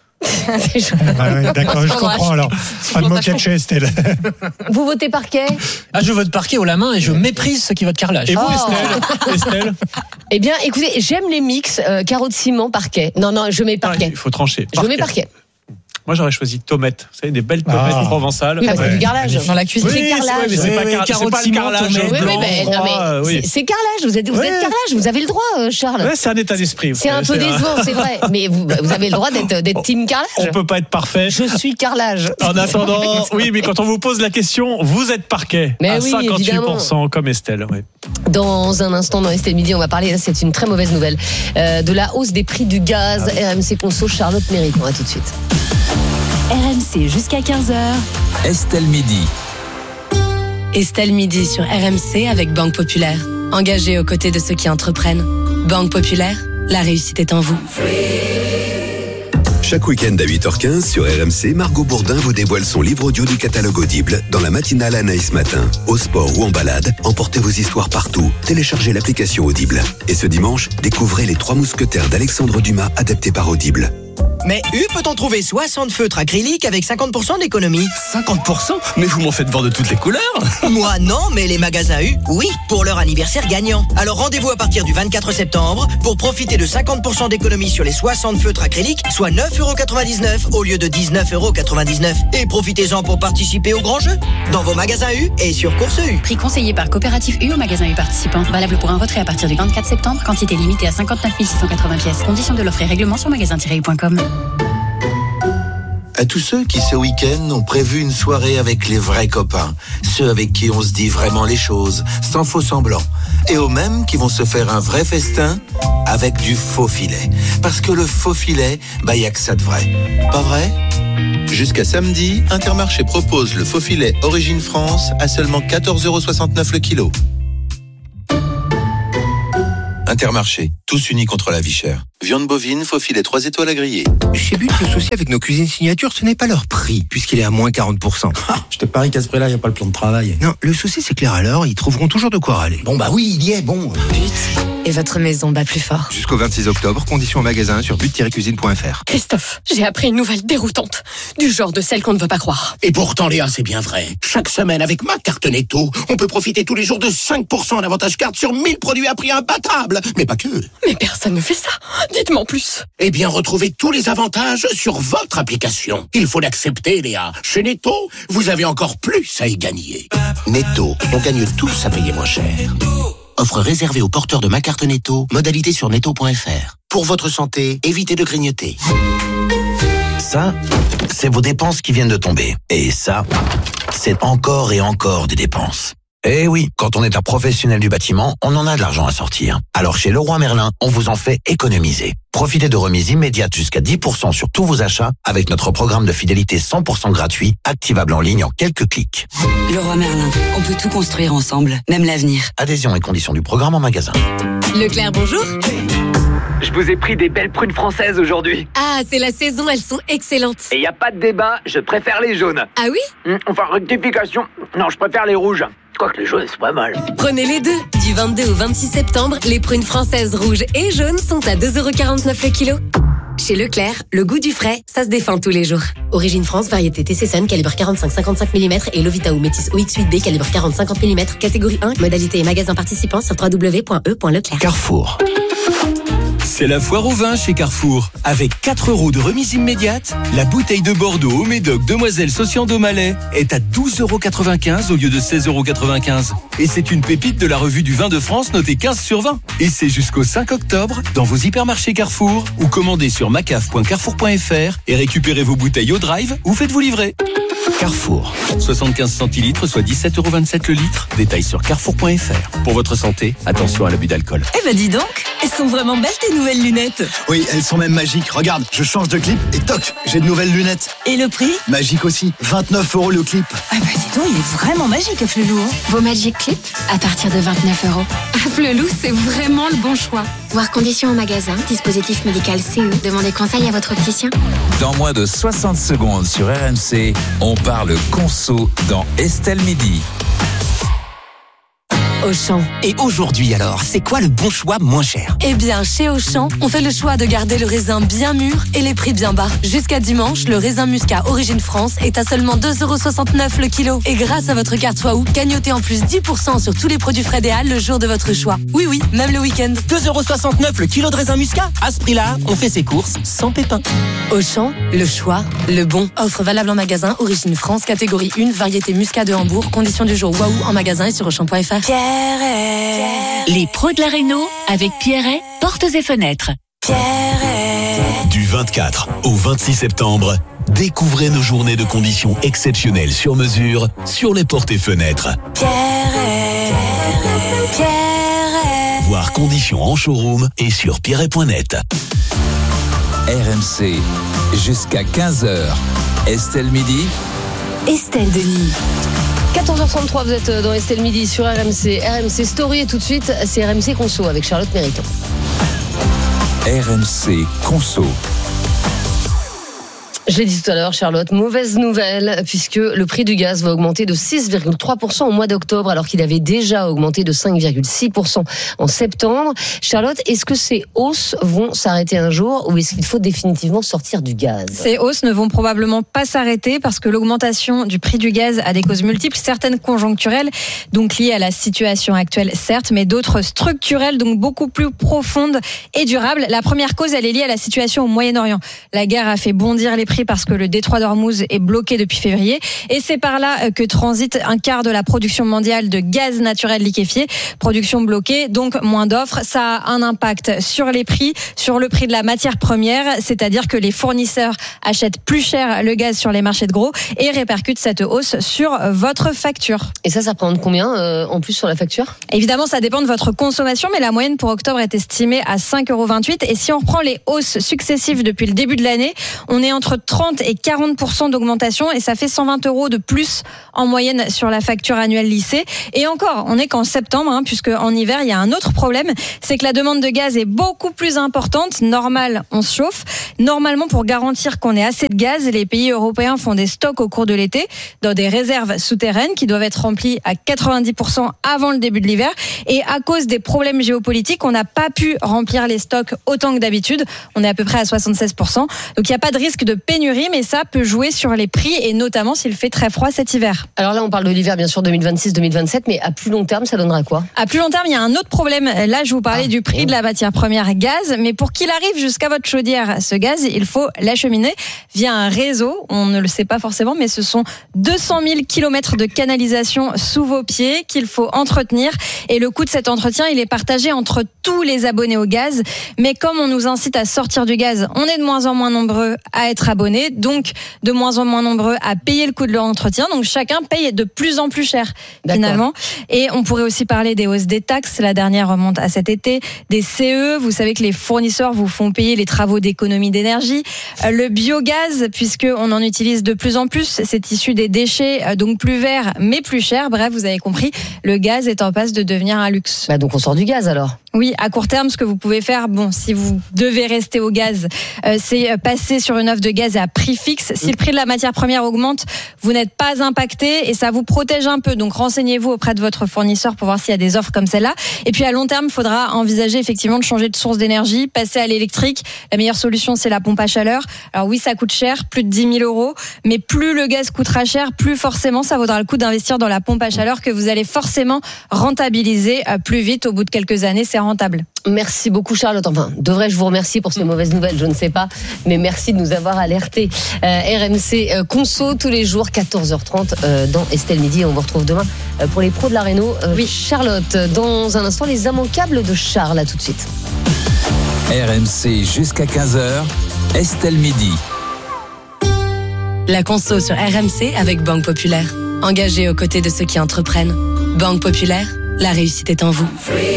Speaker 4: D'accord, je comprends alors. Pas de moquette chez Estelle.
Speaker 2: Vous votez parquet?
Speaker 6: Je vote parquet haut la main et je méprise ceux qui votent carrelage.
Speaker 1: Et vous, Estelle?
Speaker 2: Eh bien, écoutez, j'aime les mix carreaux de ciment, parquet. Non, je mets parquet.
Speaker 1: Il faut trancher.
Speaker 2: Je mets parquet.
Speaker 1: Moi, j'aurais choisi tomates. Vous savez, des belles tomates provençales.
Speaker 2: Oui, c'est du carrelage.
Speaker 5: Dans la cuisine.
Speaker 2: C'est carrelage.
Speaker 1: Mais c'est pas le carrelage.
Speaker 2: C'est carrelage. Vous êtes carrelage. Vous avez le droit, Charles.
Speaker 1: Ouais, c'est un état d'esprit.
Speaker 2: C'est un peu décevant, c'est vrai. Mais vous avez le droit d'être team carrelage.
Speaker 1: On peut pas être parfait.
Speaker 2: Je suis carrelage.
Speaker 1: En attendant, oui, mais quand on vous pose la question, vous êtes parquet.
Speaker 2: Mais
Speaker 1: à
Speaker 2: oui,
Speaker 1: 58%,
Speaker 2: évidemment.
Speaker 1: comme Estelle. Ouais.
Speaker 2: Dans un instant, dans Estelle Midi, on va parler, là, c'est une très mauvaise nouvelle, de la hausse des prix du gaz. RMC Conso, Charlotte Mériton. À tout de suite.
Speaker 10: RMC jusqu'à 15h.
Speaker 3: Estelle Midi.
Speaker 10: Estelle Midi sur RMC avec Banque Populaire. Engagée aux côtés de ceux qui entreprennent. Banque Populaire, la réussite est en vous.
Speaker 11: Chaque week-end à 8h15 sur RMC, Margot Bourdin vous dévoile son livre audio du catalogue Audible dans la matinale Anaïs Matin. Au sport ou en balade, emportez vos histoires partout. Téléchargez l'application Audible. Et ce dimanche, découvrez Les Trois Mousquetaires d'Alexandre Dumas adaptés par Audible.
Speaker 12: Mais U peut en trouver 60 feutres acryliques avec 50% d'économie.
Speaker 13: 50%? Mais vous m'en faites voir de toutes les couleurs.
Speaker 12: Moi non, mais les magasins U, oui, pour leur anniversaire gagnant. Alors rendez-vous à partir du 24 septembre pour profiter de 50% d'économie sur les 60 feutres acryliques, soit 9,99€ au lieu de 19,99€. Et profitez-en pour participer au grand jeu dans vos magasins U et sur Course U.
Speaker 14: Prix conseillé par Coopérative U au magasin U participant. Valable pour un retrait à partir du 24 septembre. Quantité limitée à 59 680 pièces. Conditions de l'offre et règlement sur magasin-u.com.
Speaker 15: À tous ceux qui, ce week-end, ont prévu une soirée avec les vrais copains, ceux avec qui on se dit vraiment les choses, sans faux semblant, et aux mêmes qui vont se faire un vrai festin avec du faux filet. Parce que le faux filet, y a que ça de vrai. Pas vrai ?
Speaker 16: Jusqu'à samedi, Intermarché propose le faux filet Origine France à seulement 14,69€ le kilo. Intermarché, tous unis contre la vie chère. Viande bovine, faux filet 3 étoiles à griller.
Speaker 17: Chez But, le souci avec nos cuisines signature, ce n'est pas leur prix, puisqu'il est à moins 40%.
Speaker 18: Je te parie qu'à ce prix-là, il n'y a pas le plan de travail.
Speaker 17: Non, le souci c'est que les râleurs, ils trouveront toujours de quoi râler.
Speaker 18: Bon oui, il y est, bon.
Speaker 10: But, et votre maison bat plus fort.
Speaker 17: Jusqu'au 26 octobre, conditions en magasin sur but-cuisine.fr.
Speaker 19: Christophe, j'ai appris une nouvelle déroutante, du genre de celle qu'on ne veut pas croire.
Speaker 20: Et pourtant, Léa, c'est bien vrai. Chaque semaine, avec ma carte Netto, on peut profiter tous les jours de 5% d'avantage carte sur 1000 produits à prix imbattable. Mais pas que.
Speaker 19: Mais personne ne fait ça. Dites-moi en plus.
Speaker 20: Eh bien, retrouvez tous les avantages sur votre application. Il faut l'accepter, Léa. Chez Netto, vous avez encore plus à y gagner. Netto, on gagne tous à payer moins cher. Offre réservée aux porteurs de ma carte Netto. Modalité sur netto.fr. Pour votre santé, évitez de grignoter.
Speaker 21: Ça, c'est vos dépenses qui viennent de tomber. Et ça, c'est encore et encore des dépenses. Eh oui, quand on est un professionnel du bâtiment, on en a de l'argent à sortir. Alors chez Leroy Merlin, on vous en fait économiser. Profitez de remises immédiates jusqu'à 10% sur tous vos achats avec notre programme de fidélité 100% gratuit, activable en ligne en quelques clics.
Speaker 10: Leroy Merlin, on peut tout construire ensemble, même l'avenir.
Speaker 21: Adhésion et conditions du programme en magasin.
Speaker 10: Leclerc, bonjour.
Speaker 22: Je vous ai pris des belles prunes françaises aujourd'hui.
Speaker 10: Ah, c'est la saison, elles sont excellentes.
Speaker 22: Et y a pas de débat, je préfère les jaunes.
Speaker 10: Ah oui ?
Speaker 22: Enfin, rectification, non, je préfère les rouges. Quoique les jaunes, c'est pas mal.
Speaker 10: Prenez les deux. Du 22 au 26 septembre, les prunes françaises rouges et jaunes sont à 2,49€ le kilo. Chez Leclerc, le goût du frais, ça se défend tous les jours. Origine France, variété TC-Sun, calibre 45-55 mm et Lovita ou Métis OX8B, calibre 40-50 mm, catégorie 1, modalité et magasin participant sur www.e.leclerc.
Speaker 3: Carrefour. C'est la foire au vin chez Carrefour. Avec 4 € de remise immédiate, la bouteille de Bordeaux au Médoc Demoiselle Socian d'Aumalais est à 12,95€ au lieu de 16,95€. Et c'est une pépite de la revue du vin de France notée 15 sur 20. Et c'est jusqu'au 5 octobre dans vos hypermarchés Carrefour ou commandez sur macaf.carrefour.fr et récupérez vos bouteilles au drive ou faites-vous livrer. Carrefour. 75 centilitres, soit 17,27€ le litre. Détails sur carrefour.fr. Pour votre santé, attention à l'abus d'alcool.
Speaker 10: Eh ben dis donc, elles sont vraiment belles tes nouvelles lunettes.
Speaker 18: Oui, elles sont même magiques. Regarde, je change de clip et toc, j'ai de nouvelles lunettes.
Speaker 10: Et le prix ?
Speaker 18: Magique aussi, 29€ le clip.
Speaker 10: Ah bah dis donc, il est vraiment magique Afflelou.
Speaker 14: Vos Magic Clips à partir de 29€. Afflelou, c'est vraiment le bon choix. Voir conditions au magasin, dispositif médical CE. Demandez conseil à votre opticien.
Speaker 3: Dans moins de 60 secondes sur RMC, on parle conso dans Estelle Midi.
Speaker 10: Auchan.
Speaker 12: Et aujourd'hui alors, c'est quoi le bon choix moins cher ?
Speaker 10: Eh bien, chez Auchan, on fait le choix de garder le raisin bien mûr et les prix bien bas. Jusqu'à dimanche, le raisin muscat Origine France est à seulement 2,69€ le kilo. Et grâce à votre carte Waouh, gagnotez en plus 10% sur tous les produits frais des Halles le jour de votre choix. Oui, même le week-end.
Speaker 12: 2,69€ le kilo de raisin muscat ? À ce prix-là, on fait ses courses sans pépin.
Speaker 10: Auchan, le choix, le bon. Offre valable en magasin, Origine France, catégorie 1, variété muscat de Hambourg. Conditions du jour Waouh en magasin et sur Auchan.fr.
Speaker 14: Les pros de la Réno avec Pierret, portes et fenêtres.
Speaker 11: Du 24 au 26 septembre, découvrez nos journées de conditions exceptionnelles sur mesure sur les portes et fenêtres. Voir conditions en showroom et sur pierret.net.
Speaker 3: RMC, jusqu'à 15h. Estelle Midi.
Speaker 2: Estelle Denis. 14h33, vous êtes dans Estelle Midi sur RMC. RMC Story et tout de suite, c'est RMC Conso avec Charlotte Mériton.
Speaker 3: RMC Conso.
Speaker 2: Je l'ai dit tout à l'heure, Charlotte, mauvaise nouvelle, puisque le prix du gaz va augmenter de 6,3% au mois d'octobre, alors qu'il avait déjà augmenté de 5,6% en septembre. Charlotte, est-ce que ces hausses vont s'arrêter un jour, ou est-ce qu'il faut définitivement sortir du gaz ?
Speaker 7: Ces hausses ne vont probablement pas s'arrêter, parce que l'augmentation du prix du gaz a des causes multiples, certaines conjoncturelles, donc liées à la situation actuelle, certes, mais d'autres structurelles, donc beaucoup plus profondes et durables. La première cause, elle est liée à la situation au Moyen-Orient. La guerre a fait bondir les prix parce que le détroit d'Ormuz est bloqué depuis février, et c'est par là que transite un quart de la production mondiale de gaz naturel liquéfié. Production bloquée, donc moins d'offres. Ça a un impact sur les prix, sur le prix de la matière première, c'est-à-dire que les fournisseurs achètent plus cher le gaz sur les marchés de gros et répercutent cette hausse sur votre facture.
Speaker 2: Et ça représente combien en plus sur la facture ?
Speaker 7: Évidemment, ça dépend de votre consommation, mais la moyenne pour octobre est estimée à 5,28 €. Et si on reprend les hausses successives depuis le début de l'année, on est entre 30 et 40% d'augmentation, et ça fait 120 € de plus en moyenne sur la facture annuelle lissée. Et encore, on n'est qu'en septembre, puisque en hiver, il y a un autre problème, c'est que la demande de gaz est beaucoup plus importante. Normal, on se chauffe. Normalement, pour garantir qu'on ait assez de gaz, les pays européens font des stocks au cours de l'été dans des réserves souterraines qui doivent être remplies à 90% avant le début de l'hiver. Et à cause des problèmes géopolitiques, on n'a pas pu remplir les stocks autant que d'habitude. On est à peu près à 76%. Donc il n'y a pas de risque de pénurie, mais ça peut jouer sur les prix, et notamment s'il fait très froid cet hiver.
Speaker 2: Alors là, on parle de l'hiver, bien sûr, 2026-2027, mais à plus long terme, ça donnera quoi ?
Speaker 7: À plus long terme, il y a un autre problème. Là, je vous parlais du prix de la matière première gaz, mais pour qu'il arrive jusqu'à votre chaudière, ce gaz, il faut l'acheminer via un réseau. On ne le sait pas forcément, mais ce sont 200 000 kilomètres de canalisation sous vos pieds qu'il faut entretenir. Et le coût de cet entretien, il est partagé entre tous les abonnés au gaz. Mais comme on nous incite à sortir du gaz, on est de moins en moins nombreux à être abonnés, donc de moins en moins nombreux à payer le coût de l'entretien. Donc chacun paye de plus en plus cher, finalement. Et on pourrait aussi parler des hausses des taxes. La dernière remonte à cet été. Des CE, vous savez que les fournisseurs vous font payer les travaux d'économie d'énergie. Le biogaz, puisqu'on en utilise de plus en plus, c'est issu des déchets, donc plus verts mais plus chers. Bref, vous avez compris, le gaz est en passe de devenir un luxe.
Speaker 2: Donc on sort du gaz alors ?
Speaker 7: Oui, à court terme, ce que vous pouvez faire, si vous devez rester au gaz, c'est passer sur une offre de gaz à prix fixe. Si le prix de la matière première augmente, vous n'êtes pas impacté et ça vous protège un peu. Donc renseignez-vous auprès de votre fournisseur pour voir s'il y a des offres comme celle-là. Et puis à long terme, il faudra envisager effectivement de changer de source d'énergie, passer à l'électrique. La meilleure solution, c'est la pompe à chaleur. Alors oui, ça coûte cher, plus de 10 000 €, mais plus le gaz coûtera cher, plus forcément ça vaudra le coup d'investir dans la pompe à chaleur que vous allez forcément rentabiliser plus vite. Au bout de quelques années, c'est rentable.
Speaker 2: Merci beaucoup Charlotte. Enfin, devrais-je vous remercier pour ces mauvaises nouvelles ? Je ne sais pas, mais merci de nous avoir alertés. RMC Conso tous les jours 14h30 dans Estelle Midi. On vous retrouve demain pour les pros de la réno. Charlotte, dans un instant les immanquables de Charles. À tout de suite.
Speaker 3: RMC jusqu'à 15h, Estelle Midi.
Speaker 10: La Conso sur RMC avec Banque Populaire. Engagée aux côtés de ceux qui entreprennent. Banque Populaire, la réussite est en vous.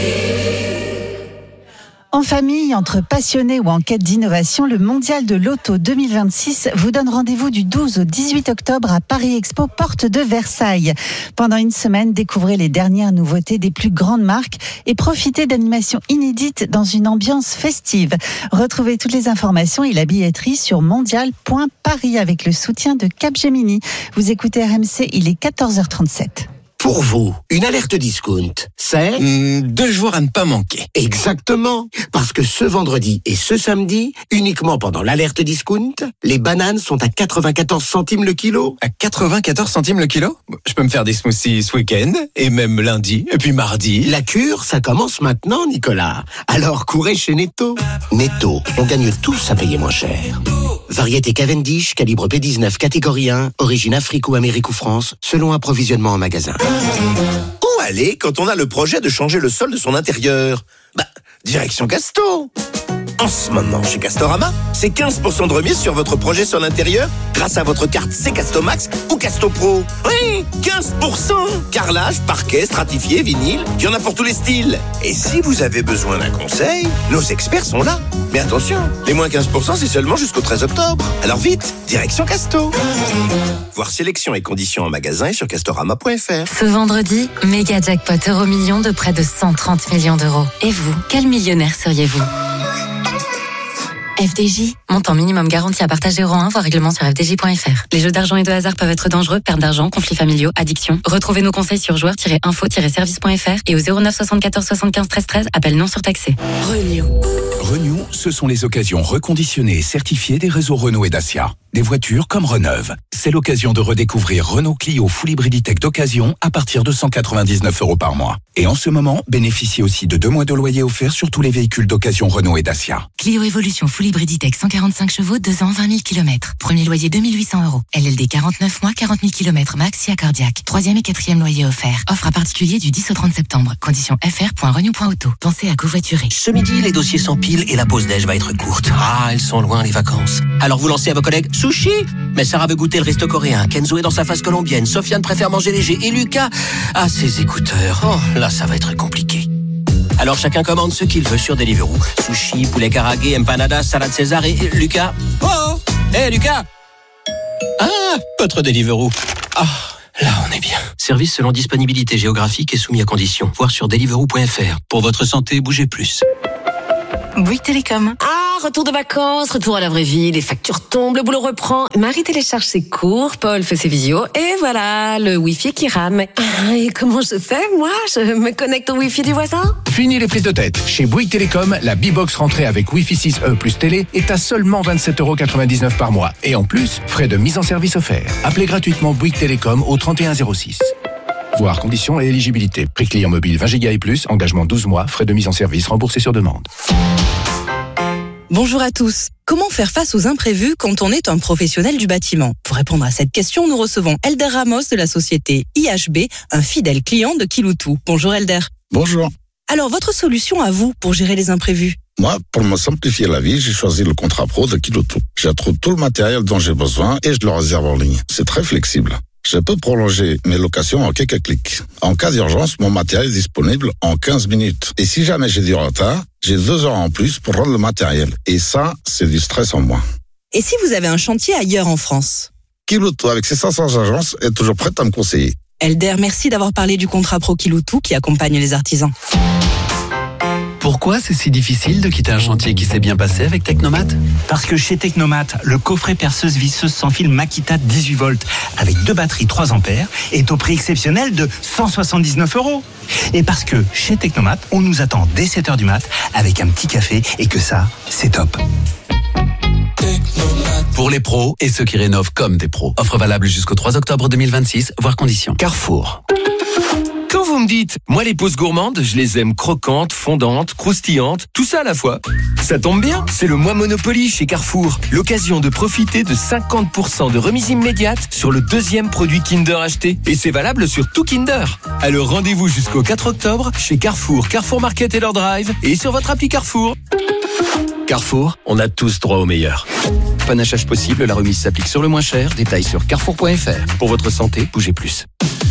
Speaker 8: En famille, entre passionnés ou en quête d'innovation, le Mondial de l'Auto 2026 vous donne rendez-vous du 12 au 18 octobre à Paris Expo, porte de Versailles. Pendant une semaine, découvrez les dernières nouveautés des plus grandes marques et profitez d'animations inédites dans une ambiance festive. Retrouvez toutes les informations et la billetterie sur mondial.paris avec le soutien de Capgemini. Vous écoutez RMC, il est 14h37.
Speaker 20: Pour vous, une alerte discount, c'est
Speaker 13: 2 jours à ne pas manquer.
Speaker 20: Exactement, parce que ce vendredi et ce samedi, uniquement pendant l'alerte discount, les bananes sont à 94 centimes le kilo.
Speaker 13: À 94 centimes le kilo ? Je peux me faire des smoothies ce week-end, et même lundi, et puis mardi.
Speaker 20: La cure, ça commence maintenant, Nicolas. Alors courez chez Netto. Netto, on gagne tous à payer moins cher. Variété Cavendish, calibre P19, catégorie 1, origine Afrique ou Amérique ou France, selon approvisionnement en magasin.
Speaker 23: Où aller quand on a le projet de changer le sol de son intérieur ? Direction Casto. En ce moment, chez Castorama, c'est 15% de remise sur votre projet sol intérieur grâce à votre carte C-Castomax ou Casto Pro. Oui, 15%. Carrelage, parquet, stratifié, vinyle, il y en a pour tous les styles. Et si vous avez besoin d'un conseil, nos experts sont là. Mais attention, les moins 15%, c'est seulement jusqu'au 13 octobre. Alors vite, direction Casto. Voir sélection et conditions en magasin et sur castorama.fr.
Speaker 10: Ce vendredi, méga jackpot Euromillions de près de 130 millions d'euros. Et vous, quel millionnaire seriez-vous ?
Speaker 4: FDJ, montant minimum garanti à partager euro 1, voir règlement sur fdj.fr. Les jeux d'argent et de hasard peuvent être dangereux, perte d'argent, conflits familiaux, addiction. Retrouvez nos conseils sur joueurs-info-service.fr et au 09 74 75 13 13, appel non surtaxé.
Speaker 6: Renew, ce sont les occasions reconditionnées et certifiées des réseaux Renault et Dacia. Des voitures comme Reneuve. C'est l'occasion de redécouvrir Renault Clio Full Hybriditech d'occasion à partir de 199 € par mois. Et en ce moment, bénéficiez aussi de 2 mois de loyer offert sur tous les véhicules d'occasion Renault et Dacia.
Speaker 4: Clio Evolution Full Hybriditech 145 chevaux, 2 ans, 20 000 km. Premier loyer 2 800 €. LLD 49 mois, 40 000 km max, SIA cardiaque. 3e et 4e loyer offert. Offre à particulier du 10 au 30 septembre. Conditions fr.renew.auto. Pensez à covoiturer.
Speaker 9: Ce midi, les dossiers s'empilent et la pause déj va être courte. Ah, elles sont loin les vacances. Alors vous lancez à vos collègues sushi. Mais Sarah veut goûter le resto coréen. Kenzo est dans sa phase colombienne. Sofiane préfère manger léger. Et Lucas a ses écouteurs. Oh, là, ça va être compliqué. Alors chacun commande ce qu'il veut sur Deliveroo. Sushi, poulet karagué, empanadas, salade César et Lucas. Oh, hé Lucas. Ah, votre Deliveroo. Ah, là on est bien. Service selon disponibilité géographique et soumis à conditions. Voir sur deliveroo.fr. Pour votre santé, bougez plus.
Speaker 4: Bouygues Télécom.
Speaker 2: Ah, retour de vacances, retour à la vraie vie, les factures tombent, le boulot reprend. Marie télécharge ses cours, Paul fait ses visios, et voilà, le Wi-Fi qui rame. Ah, et comment je fais, moi? Je me connecte au Wi-Fi du voisin?
Speaker 24: Fini les prises de tête. Chez Bouygues Télécom, la B-Box rentrée avec Wi-Fi 6E plus télé est à seulement 27,99 € par mois. Et en plus, frais de mise en service offerts. Appelez gratuitement Bouygues Télécom au 3106. Voir conditions et éligibilité. Prix client mobile 20 Go et plus, engagement 12 mois, frais de mise en service remboursés sur demande.
Speaker 25: Bonjour à tous. Comment faire face aux imprévus quand on est un professionnel du bâtiment? Pour répondre à cette question, nous recevons Elder Ramos de la société IHB, un fidèle client de Kiloutou. Bonjour Elder.
Speaker 26: Bonjour.
Speaker 25: Alors, votre solution à vous pour gérer les imprévus?
Speaker 26: Moi, pour me simplifier la vie, j'ai choisi le contrat pro de Kiloutou. Je trouve tout le matériel dont j'ai besoin et je le réserve en ligne. C'est très flexible. Je peux prolonger mes locations en quelques clics. En cas d'urgence, mon matériel est disponible en 15 minutes. Et si jamais j'ai du retard, j'ai 2 heures en plus pour rendre le matériel. Et ça, c'est du stress en moins.
Speaker 25: Et si vous avez un chantier ailleurs en France?
Speaker 26: Kiloutou, avec ses 500 agences, est toujours prête à me conseiller.
Speaker 25: Elder, merci d'avoir parlé du contrat pro Kiloutou qui accompagne les artisans.
Speaker 27: Pourquoi c'est si difficile de quitter un chantier qui s'est bien passé avec Technomat?
Speaker 28: Parce que chez Technomat, le coffret perceuse visseuse sans fil Makita 18 volts avec 2 batteries 3 ampères est au prix exceptionnel de 179 €. Et parce que chez Technomat, on nous attend dès 7h du mat avec un petit café et que ça, c'est top.
Speaker 27: Pour les pros et ceux qui rénovent comme des pros. Offre valable jusqu'au 3 octobre 2026, voire conditions. Carrefour.
Speaker 29: Quand vous me dites, moi les pousses gourmandes, je les aime croquantes, fondantes, croustillantes, tout ça à la fois. Ça tombe bien, c'est le mois Monopoly chez Carrefour. L'occasion de profiter de 50% de remise immédiate sur le 2e produit Kinder acheté. Et c'est valable sur tout Kinder. Alors rendez-vous jusqu'au 4 octobre chez Carrefour, Carrefour Market et leur drive et sur votre appli Carrefour. Carrefour, on a tous droit au meilleur. Panachage possible, la remise s'applique sur le moins cher. Détails sur carrefour.fr. Pour votre santé, bougez plus.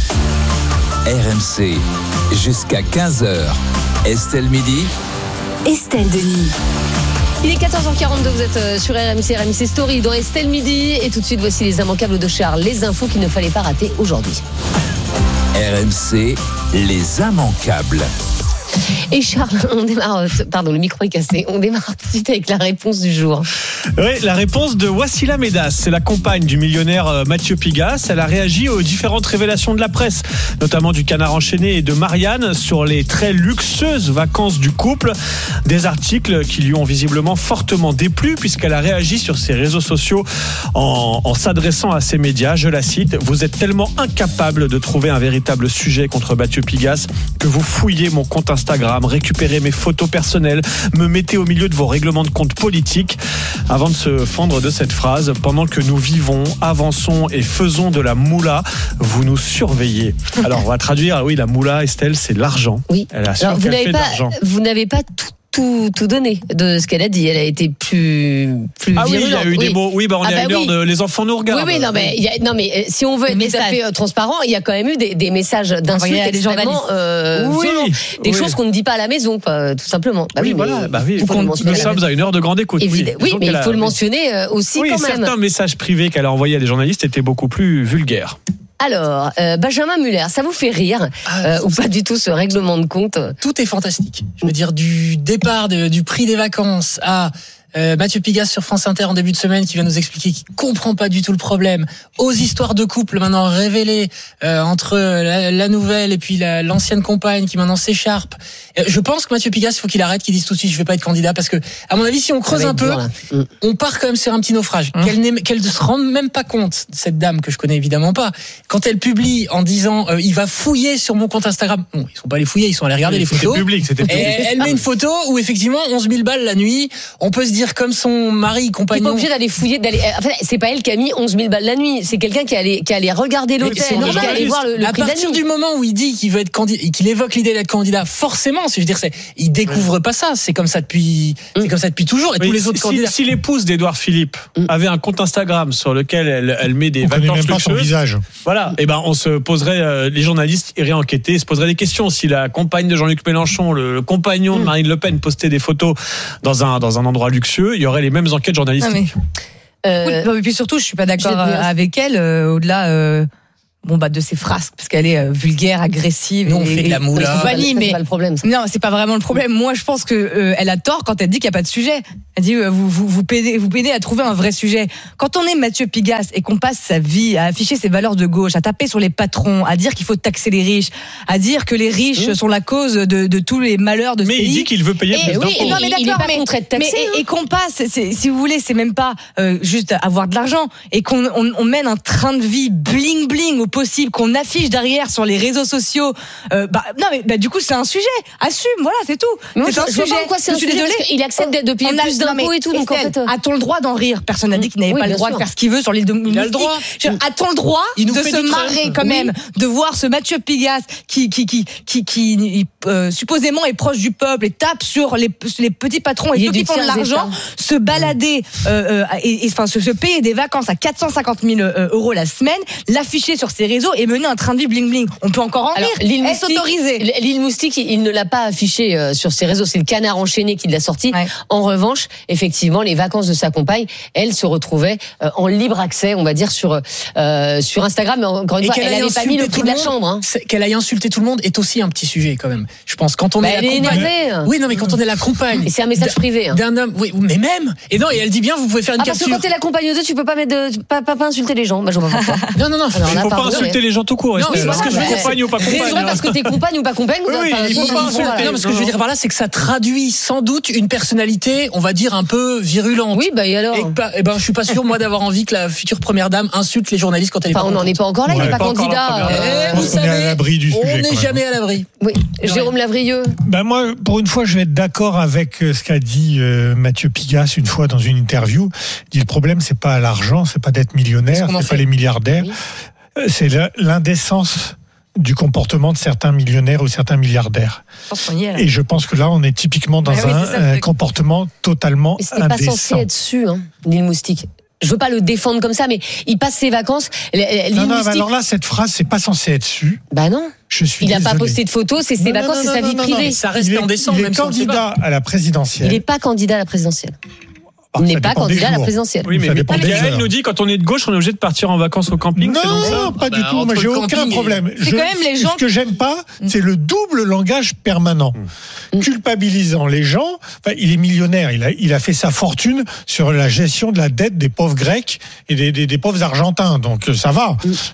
Speaker 3: RMC, jusqu'à 15h. Estelle Midi.
Speaker 2: Estelle Denis. Il est 14h42, vous êtes sur RMC Story dans Estelle Midi. Et tout de suite, voici les immanquables de Charles. Les infos qu'il ne fallait pas rater aujourd'hui.
Speaker 3: RMC, les immanquables.
Speaker 2: Et Charles, on démarre, pardon, le micro est cassé, on démarre tout de suite avec la réponse du jour.
Speaker 1: Oui, la réponse de Wassila Medas, c'est la compagne du millionnaire Mathieu Pigas. Elle a réagi aux différentes révélations de la presse, notamment du Canard enchaîné et de Marianne, sur les très luxueuses vacances du couple. Des articles qui lui ont visiblement fortement déplu, puisqu'elle a réagi sur ses réseaux sociaux en s'adressant à ces médias. Je la cite: vous êtes tellement incapable de trouver un véritable sujet contre Mathieu Pigas que vous fouillez mon compte Instagram, récupérez mes photos personnelles, me mettez au milieu de vos règlements de compte politiques. Avant de se fendre de cette phrase, pendant que nous vivons, avançons et faisons de la moula, vous nous surveillez. Alors on va traduire, oui, la moula, Estelle, c'est l'argent.
Speaker 2: Oui.
Speaker 1: Elle a
Speaker 2: Alors, vous n'avez pas tout donné de ce qu'elle a dit. Elle a été plus
Speaker 1: ah oui,
Speaker 2: virulente.
Speaker 1: il y a eu des mots. Oui, bah on est à une heure de les enfants nous regardent.
Speaker 2: Oui, non mais si on veut être tout à fait transparent, il y a quand même eu des messages d'insultes extrêmement violents, des choses qu'on ne dit pas à la maison, quoi, tout simplement.
Speaker 1: Bah oui, voilà. Bah oui, nous sommes à une heure de grande écoute.
Speaker 2: Oui, mais il faut le mentionner aussi quand même.
Speaker 1: Certains messages privés qu'elle a envoyés à des journalistes étaient beaucoup plus vulgaires.
Speaker 2: Alors, Benjamin Muller, ça vous fait rire ou pas du tout ce règlement de compte?
Speaker 30: Tout est fantastique. Je veux dire, du départ du prix des vacances à
Speaker 5: Mathieu Pigasse sur France Inter en début de semaine qui vient nous expliquer qu'il comprend pas du tout le problème. Aux histoires de couple maintenant révélées entre la nouvelle et puis l'ancienne compagne qui maintenant s'écharpe. Je pense que Mathieu Pigasse, il faut qu'il arrête, qu'il dise tout de suite je vais pas être candidat parce que à mon avis si on creuse un peu, on part quand même sur un petit naufrage. Qu'elle ne se rende même pas compte, cette dame que je connais évidemment pas, quand elle publie en disant il va fouiller sur mon compte Instagram. Bon, ils sont pas allés fouiller, ils sont allés regarder les photos.
Speaker 1: C'était public.
Speaker 5: Et elle met une photo où effectivement 11 000 balles la nuit. On peut se dire comme son mari, compagnon.
Speaker 2: T'es pas obligé d'aller fouiller, en fait, c'est pas elle qui a mis 11 000 balles la nuit. C'est quelqu'un qui allait regarder l'hôtel, qui allait voir le
Speaker 5: à
Speaker 2: prix de la
Speaker 5: partir
Speaker 2: nuit.
Speaker 5: du moment où il dit qu'il veut être candidat, et qu'il évoque l'idée d'être candidat, forcément, je veux dire, il découvre pas ça. C'est comme ça depuis toujours. Et tous les autres candidats.
Speaker 1: Si l'épouse d'Édouard Philippe avait un compte Instagram sur lequel elle met des
Speaker 12: on connaît
Speaker 1: vacances
Speaker 12: même pas son
Speaker 1: luxueuses,
Speaker 12: visage.
Speaker 1: voilà, et ben on se poserait, les journalistes iraient enquêter, se poseraient des questions. Si la compagne de Jean-Luc Mélenchon, le compagnon de Marine Le Pen postait des photos dans un endroit luxueux, il y aurait les mêmes enquêtes journalistiques.
Speaker 15: Et puis surtout, je suis pas d'accord avec elle, au-delà de ses phrases, parce qu'elle est vulgaire, agressive.
Speaker 5: Nous, on fait de la moula.
Speaker 2: C'est pas le problème.
Speaker 15: Non, c'est pas vraiment le problème. Moi, je pense que elle a tort quand elle dit qu'il n'y a pas de sujet. Elle dit vous pédez à trouver un vrai sujet. Quand on est Mathieu Pigasse et qu'on passe sa vie à afficher ses valeurs de gauche, à taper sur les patrons, à dire qu'il faut taxer les riches, à dire que les riches sont la cause de tous les malheurs de ce pays.
Speaker 1: Mais il dit qu'il veut payer plus d'impôts.
Speaker 15: Non, mais d'accord, et qu'on passe, si vous voulez, c'est même pas juste avoir de l'argent, et qu'on mène un train de vie bling bling au possible, qu'on affiche derrière sur les réseaux sociaux. Du coup, c'est un sujet. Assume, voilà, c'est tout. C'est un sujet.
Speaker 2: Vois pas pourquoi c'est un sujet, parce qu'il accepte de payer plus d'impôts et tout. Donc en fait,
Speaker 15: a-t-on le droit d'en rire? Personne n'a dit qu'il n'avait pas le droit de faire ce qu'il veut sur l'île de Moustique.
Speaker 5: Il a le droit.
Speaker 15: A-t-on le droit de se marrer quand même, de voir ce Mathieu Pigasse qui supposément est proche du peuple et tape sur les petits patrons et ceux qui font de l'argent, se balader se payer des vacances à 450 000 euros la semaine, l'afficher sur ses réseaux et mener un train de vie bling bling. On peut encore en rire. Est-ce autorisé?
Speaker 2: L'île Moustique, il ne l'a pas affiché sur ses réseaux. C'est le Canard enchaîné qui l'a sorti. Ouais. En revanche, effectivement, les vacances de sa compagne, elle se retrouvait en libre accès, on va dire, sur Instagram. Mais encore une fois, elle n'avait pas mis le prix de la chambre. Hein.
Speaker 5: Qu'elle aille insulter tout le monde est aussi un petit sujet quand même. Je pense quand on est la compagne. Oui, non, mais quand on est la compagne.
Speaker 2: Et c'est un message privé.
Speaker 5: D'un homme. Oui, mais même. Et non, et elle dit bien, vous pouvez faire une capture.
Speaker 2: Parce que quand t'es la compagne d'eux, tu peux pas pas insulter les gens. Bah, je vois pas pourquoi.
Speaker 5: Non.
Speaker 1: Il faut pas insulter les gens tout court.
Speaker 5: Non,
Speaker 1: parce que je veux compagne ou pas compagne.
Speaker 2: C'est parce que t'es compagne ou pas compagne.
Speaker 5: Oui, il faut pas insulter. Non, mais ce que je veux dire par là, c'est que ça traduit sans doute une personnalité, on va dire un peu virulente.
Speaker 2: Oui, bah et alors.
Speaker 5: Je suis pas sûr moi d'avoir envie que la future première dame insulte les journalistes quand elle est pas.
Speaker 2: On n'en est pas encore là, il n'est pas candidat.
Speaker 5: Vous savez, on n'est jamais à l'abri.
Speaker 2: Oui. Jérôme Lavrieux.
Speaker 12: Moi, pour une fois, je vais être d'accord avec ce qu'a dit Mathieu Pigasse une fois dans une interview. Il dit le problème, c'est pas l'argent, c'est pas d'être millionnaire, c'est pas les milliardaires, c'est l'indécence du comportement de certains millionnaires ou certains milliardaires. Et je pense que là, on est typiquement dans un comportement totalement indécent.
Speaker 2: C'était pas censé être su, l'île Moustique. Je veux pas le défendre comme ça, mais il passe ses vacances.
Speaker 12: Non, alors là, cette phrase, c'est pas censé être su.
Speaker 2: Bah non.
Speaker 12: Il
Speaker 2: n'a pas posté de photos, c'est ses vacances, c'est sa vie privée.
Speaker 5: Ça reste indécent.
Speaker 12: Il est candidat à la présidentielle.
Speaker 2: Il n'est pas candidat à la présidentielle. Il n'est pas candidat à la présidentielle.
Speaker 1: Oui, mais elle nous dit quand on est de gauche, on est obligé de partir en vacances au camping.
Speaker 12: Non, pas du tout. Moi, j'ai aucun problème. Ce que j'aime pas, c'est le double langage permanent, culpabilisant les gens. Il est millionnaire. Il a fait sa fortune sur la gestion de la dette des pauvres Grecs et des pauvres Argentins. Donc ça va.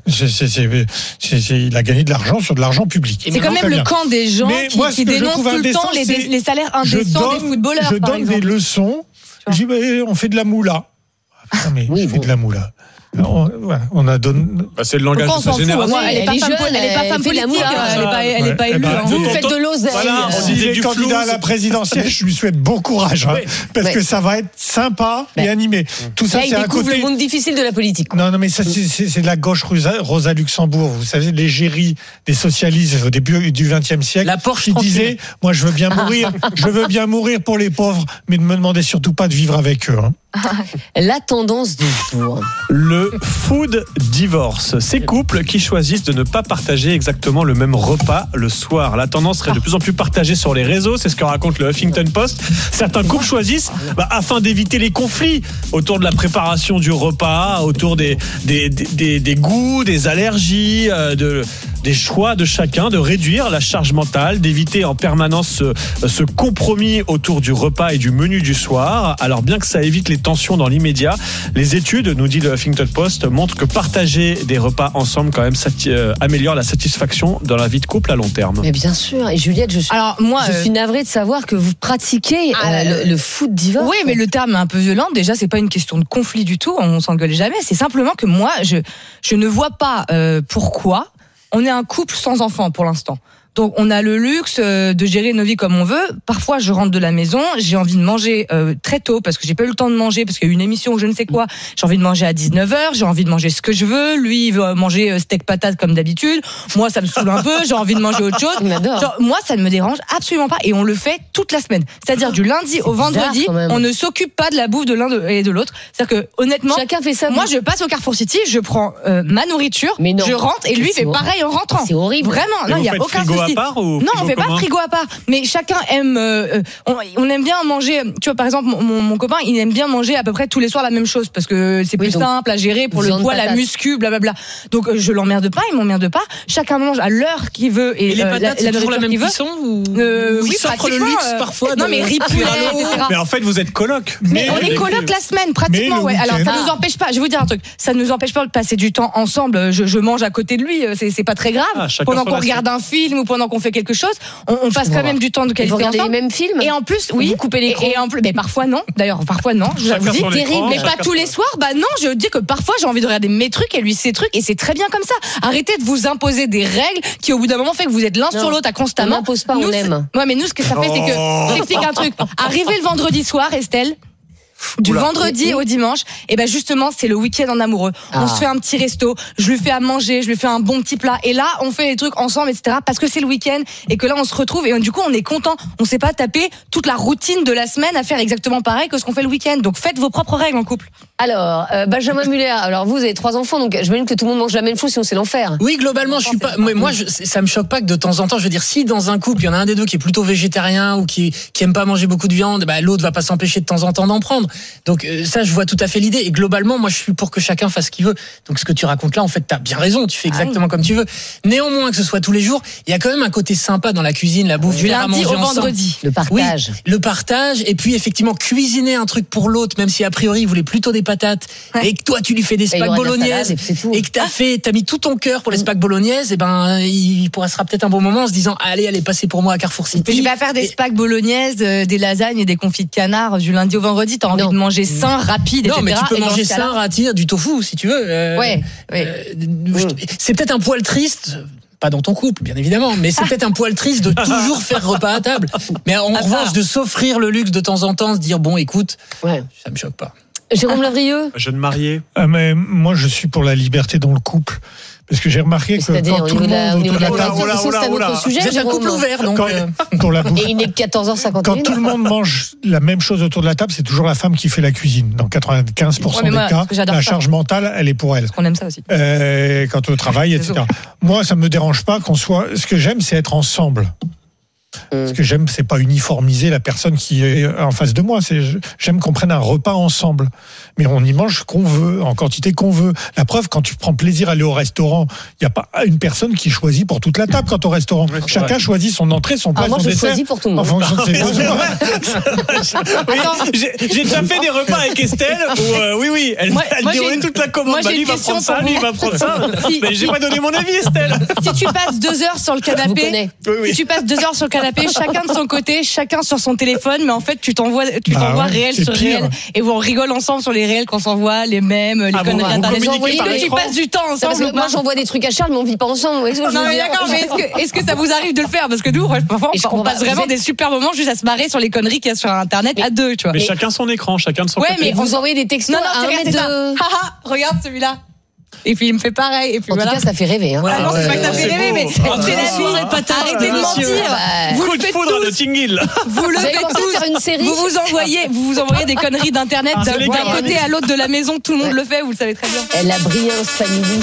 Speaker 12: Il a gagné de l'argent sur de l'argent public.
Speaker 15: C'est quand même le camp des gens qui dénoncent tout le temps les salaires indécents des footballeurs.
Speaker 12: Je donne des leçons. Je dis, on fait de la moula. Mais on fait de la moula. On a donné.
Speaker 1: C'est le langage de sa génération.
Speaker 15: Elle est pas femme politique. Elle est pas élue.
Speaker 2: Vous faites de l'oseille.
Speaker 12: Voilà, s'il est candidat à la présidentielle, je lui souhaite bon courage. Parce que ça va être sympa et animé. Tout ça, c'est un côté.
Speaker 2: le monde difficile de la politique.
Speaker 12: Non, mais ça, c'est de la gauche Rosa Luxembourg. Vous savez, l'égérie des socialistes au début du XXe siècle.
Speaker 5: La Porsche
Speaker 12: qui disait, moi, je veux bien mourir pour les pauvres, mais ne me demandez surtout pas de vivre avec eux.
Speaker 2: La tendance du jour.
Speaker 1: Le food divorce. Ces couples qui choisissent de ne pas partager exactement le même repas le soir. La tendance serait de plus en plus partagée sur les réseaux. C'est ce que raconte le Huffington Post. Certains couples choisissent, afin d'éviter les conflits autour de la préparation du repas, autour des goûts, des allergies, des choix de chacun, de réduire la charge mentale, d'éviter en permanence ce compromis autour du repas et du menu du soir. Alors bien que ça évite les tensions dans l'immédiat, les études, nous dit le Huffington Post, montrent que partager des repas ensemble quand même améliore la satisfaction dans la vie de couple à long terme.
Speaker 2: Mais bien sûr. Et Juliette, je suis navrée de savoir que vous pratiquez le foot divorce.
Speaker 15: Oui, mais le terme est un peu violent. Déjà, c'est pas une question de conflit du tout. On s'engueule jamais. C'est simplement que moi, je ne vois pas pourquoi on est un couple sans enfants pour l'instant. Donc on a le luxe de gérer nos vies comme on veut. Parfois je rentre de la maison, j'ai envie de manger très tôt parce que j'ai pas eu le temps de manger, parce qu'il y a eu une émission ou je ne sais quoi. J'ai envie de manger à 19h, j'ai envie de manger ce que je veux. Lui il veut manger steak patate comme d'habitude. Moi ça me saoule un peu, j'ai envie de manger autre chose. Genre, moi ça ne me dérange absolument pas et on le fait toute la semaine. C'est-à-dire du lundi au vendredi, on ne s'occupe pas de la bouffe de l'un et de l'autre. C'est-à-dire que honnêtement,
Speaker 2: chacun fait ça.
Speaker 15: Moi je passe au Carrefour City, je prends ma nourriture, je rentre et lui fait pareil en rentrant.
Speaker 2: C'est horrible.
Speaker 15: Vraiment, non, il y a aucun souci. Non, on fait pas de frigo à part, mais chacun aime. On aime bien manger. Tu vois, par exemple, mon copain, il aime bien manger à peu près tous les soirs la même chose parce que c'est plus simple à gérer pour le poids, la muscu, blablabla. Donc je l'emmerde pas, il m'emmerde pas. Chacun mange à l'heure qu'il veut
Speaker 5: et les patates, c'est toujours la même cuisson ou
Speaker 15: oui,
Speaker 5: s'offre le luxe parfois.
Speaker 15: Non, mais riz poulet, etc.
Speaker 1: Mais en fait, vous êtes coloc.
Speaker 15: Mais on est coloc la semaine, pratiquement. Ouais. Alors ça nous empêche pas. Je vais vous dire un truc. Ça nous empêche pas de passer du temps ensemble. Je mange à côté de lui. C'est pas très grave. Pendant qu'on regarde un film ou pendant qu'on fait quelque chose. On passe quand même du temps de qualité.
Speaker 2: Vous regardez les mêmes films.
Speaker 15: Et en plus, oui.
Speaker 2: Vous coupez l'écran.
Speaker 15: Et en plus, mais parfois non. D'ailleurs, parfois non. Je vous dis, terrible. Mais pas tous les soirs. Bah non, je dis que parfois j'ai envie de regarder mes trucs et lui ses trucs et c'est très bien comme ça. Arrêtez de vous imposer des règles qui au bout d'un moment fait que vous êtes l'un sur l'autre à constamment.
Speaker 2: On n'impose pas, on aime.
Speaker 15: Ouais, mais nous ce que ça fait c'est que j'explique un truc. Arrivé le vendredi soir, Estelle. Du vendredi au dimanche, et ben justement c'est le week-end en amoureux. On se fait un petit resto, je lui fais à manger, je lui fais un bon petit plat, et là on fait les trucs ensemble, etc. Parce que c'est le week-end et que là on se retrouve et du coup on est content. On s'est pas tapé toute la routine de la semaine à faire exactement pareil que ce qu'on fait le week-end. Donc faites vos propres règles en couple.
Speaker 2: Alors Benjamin Muller, alors vous avez 3 enfants, donc j'imagine que tout le monde mange la même chose, sinon c'est l'enfer.
Speaker 5: Oui, globalement je suis pas. Moi ça me choque pas que de temps en temps, je veux dire, si dans un couple il y en a un des deux qui est plutôt végétarien ou qui aime pas manger beaucoup de viande, bah, l'autre va pas s'empêcher de temps en temps d'en prendre. Donc ça, je vois tout à fait l'idée. Et globalement, moi, je suis pour que chacun fasse ce qu'il veut. Donc, ce que tu racontes là, en fait, t'as bien raison. Tu fais exactement comme tu veux. Néanmoins, que ce soit tous les jours, il y a quand même un côté sympa dans la cuisine, la bouffe,
Speaker 15: du lundi au vendredi.
Speaker 2: Le partage.
Speaker 5: Oui, le partage. Et puis, effectivement, cuisiner un truc pour l'autre, même si a priori, il voulait plutôt des patates. Ouais. Et que toi, tu lui fais des spag bolognaises. Et que t'as mis tout ton cœur pour les spag bolognaises. Et ben, il sera peut-être un bon moment en se disant, allez, passez pour moi à Carrefour City.
Speaker 15: Mais je vais pas faire des spag bolognaises, des lasagnes et des confits de canard du lundi au vendredi. T'as envie de manger sain, rapide,
Speaker 5: non,
Speaker 15: etc.
Speaker 5: Mais tu peux manger sain, rapide, du tofu si tu veux. C'est peut-être un poil triste. Pas dans ton couple, bien évidemment, mais c'est peut-être un poil triste de toujours faire repas à table. Mais en revanche, de s'offrir le luxe de temps en temps, se dire bon, écoute, ça me choque pas.
Speaker 2: Jérôme Lavrieux,
Speaker 1: jeune marié.
Speaker 12: Mais moi, je suis pour la liberté dans le couple. Parce que j'ai remarqué que quand tout le monde autour de la table,
Speaker 5: c'est un couple ouvert, donc
Speaker 12: pour la bouffe.
Speaker 2: Et il n'est que 14h51.
Speaker 12: Quand tout le monde mange la même chose autour de la table, c'est toujours la femme qui fait la cuisine. Dans 95% des cas, la charge mentale, elle est pour elle.
Speaker 15: On aime ça aussi.
Speaker 12: Quand on travaille, etc. Moi, ça me dérange pas qu'on soit. Ce que j'aime, c'est être ensemble. Ce que j'aime, c'est pas uniformiser la personne qui est en face de moi. J'aime qu'on prenne un repas ensemble. Mais on y mange ce qu'on veut, en quantité qu'on veut. La preuve, quand tu prends plaisir à aller au restaurant, il n'y a pas une personne qui choisit pour toute la table quand au restaurant. Chacun choisit son entrée, son plat, son dessert.
Speaker 2: Moi, je choisis pour tout le monde.
Speaker 12: En fonction de ses besoins.
Speaker 1: J'ai déjà fait des repas avec Estelle où, elle déroulait toute la commande. Lui, il va prendre ça, lui, il va prendre ça. Mais j'ai pas donné mon avis, Estelle.
Speaker 15: Si tu passes 2 heures sur le canapé, chacun de son côté, chacun sur son téléphone, mais en fait, tu t'envoies réel sur réel. Et on rigole ensemble sur les réels qu'on s'envoie, les mêmes, les conneries internet. Tu passes du temps ensemble.
Speaker 2: Moi, j'envoie des trucs à Charles, mais on vit pas ensemble.
Speaker 15: Non, mais d'accord, mais est-ce que ça vous arrive de le faire? Parce que nous, parfois, on passe vraiment des super moments juste à se marrer sur les conneries qu'il y a sur Internet à 2, tu vois.
Speaker 1: Mais chacun son écran, chacun de son côté.
Speaker 2: Ouais, mais vous envoyez des textos à un mètre de...
Speaker 15: Regarde celui-là. Et puis il me fait pareil. Et puis
Speaker 2: en tout cas, ça fait rêver. Hein.
Speaker 15: Non, c'est pas que ça fait rêver, mais c'est la vie. Arrêtez de mentir.
Speaker 1: Vous le faites tous. Le tinguil.
Speaker 15: Vous le faites tous. Vous vous envoyez des conneries d'internet d'un côté à l'autre de la maison. Tout le monde le fait. Vous le savez très bien.
Speaker 2: La brillance famille.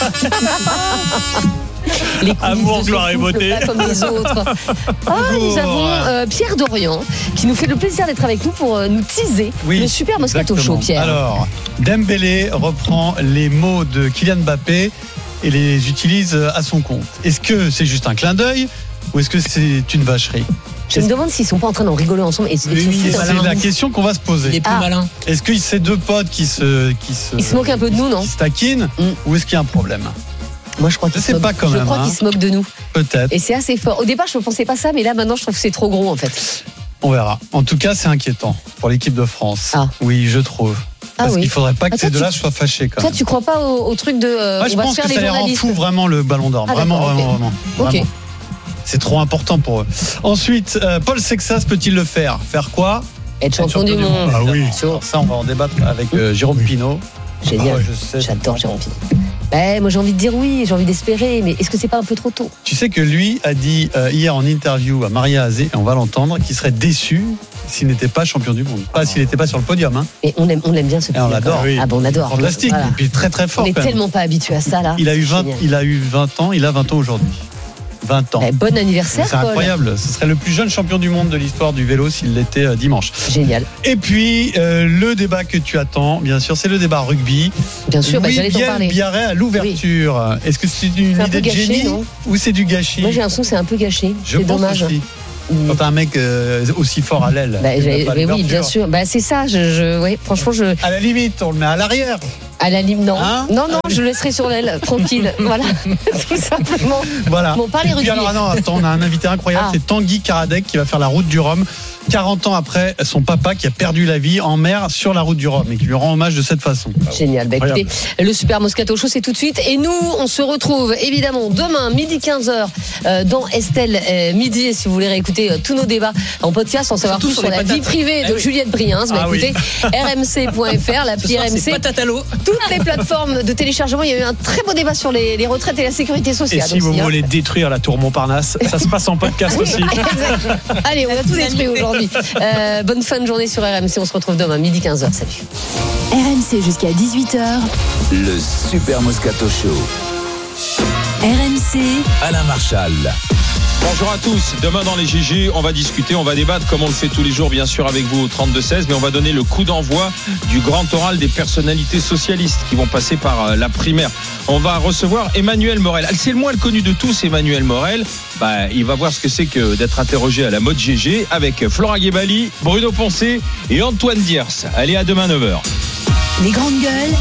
Speaker 1: Amour, gloire et beauté.
Speaker 2: Comme les autres. Nous avons Pierre Dorian qui nous fait le plaisir d'être avec nous pour nous teaser le Super Moscato Show. Pierre.
Speaker 7: Alors, Dembélé reprend les mots de Kylian Mbappé.
Speaker 1: et les utilise à son compte. Est-ce que c'est juste un clin d'œil ou est-ce que c'est une vacherie?
Speaker 2: Je me demande s'ils sont pas en train d'en rigoler ensemble. Et
Speaker 1: c'est la question qu'on va se poser.
Speaker 5: Les plus malins.
Speaker 1: Est-ce que c'est deux potes qui se
Speaker 2: moquent un peu de nous, non?
Speaker 1: Qui se taquinent, ou est-ce qu'il y a un problème?
Speaker 2: Moi, je crois qu'ils se moquent de nous.
Speaker 1: Peut-être.
Speaker 2: Et c'est assez fort. Au départ, je ne pensais pas ça, mais là, maintenant, je trouve que c'est trop gros, en fait.
Speaker 1: On verra. En tout cas, c'est inquiétant pour l'équipe de France. Oui, je trouve. Parce qu'il ne faudrait pas que ces deux-là soient fâchés. Toi,
Speaker 2: tu ne crois pas au truc de.
Speaker 1: Moi, je pense que ça les rend fous, vraiment, le ballon d'or. Vraiment.
Speaker 2: Ok.
Speaker 1: C'est trop important pour eux. Ensuite, Paul Sexas peut-il le faire? Faire quoi?
Speaker 2: Être champion du monde.
Speaker 1: Ah oui. Ça, on va en débattre avec Jérôme Pinault.
Speaker 2: Génial. J'adore Jérôme Pinault. Moi, j'ai envie de dire oui, j'ai envie d'espérer, mais est-ce que c'est pas un peu trop tôt?
Speaker 1: Tu sais que lui a dit hier en interview à Maria Azé, et on va l'entendre, qu'il serait déçu s'il n'était pas champion du monde. Pas s'il n'était pas sur le podium. Hein.
Speaker 2: Et on aime bien ce
Speaker 1: podium. On l'adore. Oui.
Speaker 2: Ah bon, on adore.
Speaker 1: Fantastique. Voilà. Et puis très très fort.
Speaker 2: On n'est tellement pas habitué à ça là.
Speaker 1: Il a eu 20 ans, il a 20 ans aujourd'hui. 20 ans.
Speaker 2: Bon anniversaire.
Speaker 1: C'est incroyable. Ce serait le plus jeune champion du monde de l'histoire du vélo s'il l'était dimanche.
Speaker 2: Génial.
Speaker 1: Et puis, le débat que tu attends, bien sûr, c'est le débat rugby.
Speaker 2: Bien sûr, j'allais t'en parler.
Speaker 1: Biarré à l'ouverture. Oui. Est-ce que c'est une idée de génie ou c'est du gâchis?
Speaker 2: Moi, j'ai l'impression que c'est un peu gâché. C'est dommage.
Speaker 1: Aussi. Quand t'as un mec aussi fort à l'aile.
Speaker 2: Oui, bien sûr. C'est ça. Franchement,
Speaker 1: À la limite, on le met à l'arrière.
Speaker 2: À la limite, non. Non, je le laisserai sur l'aile, tranquille. Voilà, tout simplement.
Speaker 1: Voilà.
Speaker 2: Bon, parlez rugby.
Speaker 1: Attends, on a un invité incroyable, c'est Tanguy Karadec qui va faire la route du Rhum. 40 ans après son papa qui a perdu la vie en mer sur la route du Rhum et qui lui rend hommage de cette façon.
Speaker 2: Génial. Écoutez, le Super Moscato Show, c'est tout de suite. Et nous, on se retrouve évidemment demain, midi 15h, dans Estelle Midi. Et si vous voulez réécouter tous nos débats en podcast, en savoir plus sur la vie privée de Juliette Briens, écoutez, rmc.fr, l'appli RMC. Toutes les plateformes de téléchargement. Il y a eu un très beau débat sur les retraites et la sécurité sociale.
Speaker 1: Et si vous voulez détruire la tour Montparnasse, ça se passe en podcast aussi.
Speaker 2: Exactement. Allez, on a tout détruit aujourd'hui. Bonne fin de journée sur RMC. On se retrouve demain, midi 15h. Salut.
Speaker 7: RMC jusqu'à 18h.
Speaker 6: Le Super Moscato Show.
Speaker 7: RMC.
Speaker 6: Alain Marchal.
Speaker 11: Bonjour à tous. Demain dans les GG, on va discuter, on va débattre comme on le fait tous les jours bien sûr avec vous au 32-16, mais on va donner le coup d'envoi du grand oral des personnalités socialistes qui vont passer par la primaire. On va recevoir Emmanuel Morel. C'est le moins connu de tous, Emmanuel Morel. Il va voir ce que c'est que d'être interrogé à la mode GG avec Flora Guébali, Bruno Poncé et Antoine Diers. Allez, à demain 9h.
Speaker 7: Les grandes gueules,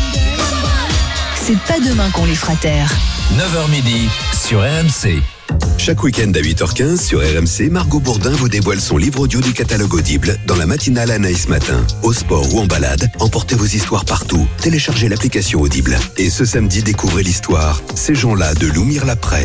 Speaker 7: c'est pas demain qu'on les fera taire.
Speaker 6: 9h midi sur RMC.
Speaker 14: Chaque week-end à 8h15 sur RMC, Margot Bourdin vous dévoile son livre audio du catalogue Audible dans la matinale Anaïs Matin. Au sport ou en balade, emportez vos histoires partout. Téléchargez l'application Audible. Et ce samedi, découvrez l'histoire. Ces gens-là de Loumir Laprès.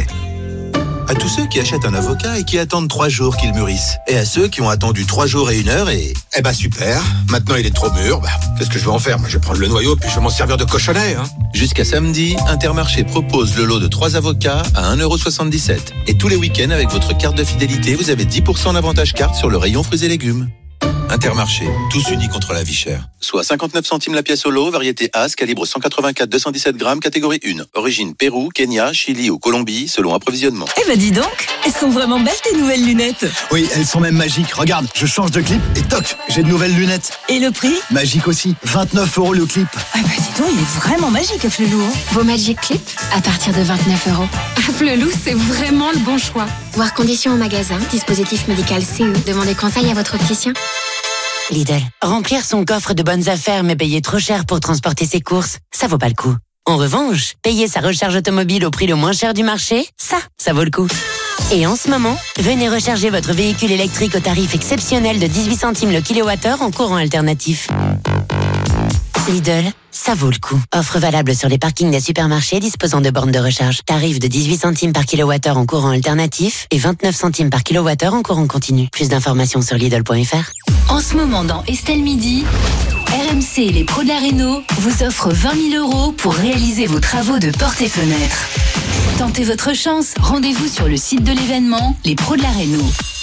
Speaker 16: À tous ceux qui achètent un avocat et qui attendent 3 jours qu'il mûrisse. Et à ceux qui ont attendu 3 jours et 1 heure et... super, maintenant il est trop mûr, qu'est-ce que je vais en faire? Moi, je vais prendre le noyau puis je vais m'en servir de cochonnet. Jusqu'à samedi, Intermarché propose le lot de 3 avocats à 1,77 €. Et tous les week-ends, avec votre carte de fidélité, vous avez 10% d'avantage carte sur le rayon fruits et légumes. Intermarché, tous unis contre la vie chère. Soit 59 centimes la pièce au lot, variété As, calibre 184-217 grammes, catégorie 1. Origine Pérou, Kenya, Chili ou Colombie, selon approvisionnement.
Speaker 7: Dis donc, elles sont vraiment belles tes nouvelles lunettes.
Speaker 17: Oui, elles sont même magiques. Regarde, je change de clip et toc, j'ai de nouvelles lunettes.
Speaker 7: Et le prix?
Speaker 17: Magique aussi, 29 € le clip.
Speaker 7: Dis donc, il est vraiment magique, Afflelou.
Speaker 18: Vos Magic Clips, à partir de 29 €. Afflelou, c'est vraiment le bon choix. Voir conditions au magasin, dispositif médical CE. Demandez conseil à votre opticien.
Speaker 19: Lidl, remplir son coffre de bonnes affaires mais payer trop cher pour transporter ses courses, ça vaut pas le coup. En revanche, payer sa recharge automobile au prix le moins cher du marché, ça vaut le coup. Et en ce moment, venez recharger votre véhicule électrique au tarif exceptionnel de 18 centimes le kilowattheure en courant alternatif. Lidl, ça vaut le coup. Offre valable sur les parkings des supermarchés disposant de bornes de recharge. Tarif de 18 centimes par kilowattheure en courant alternatif et 29 centimes par kilowattheure en courant continu. Plus d'informations sur Lidl.fr.
Speaker 7: En ce moment, dans Estelle Midi, RMC et les pros de la Réno vous offrent 20 000 € pour réaliser vos travaux de portes et fenêtres. Tentez votre chance, rendez-vous sur le site de l'événement, les pros de la Réno.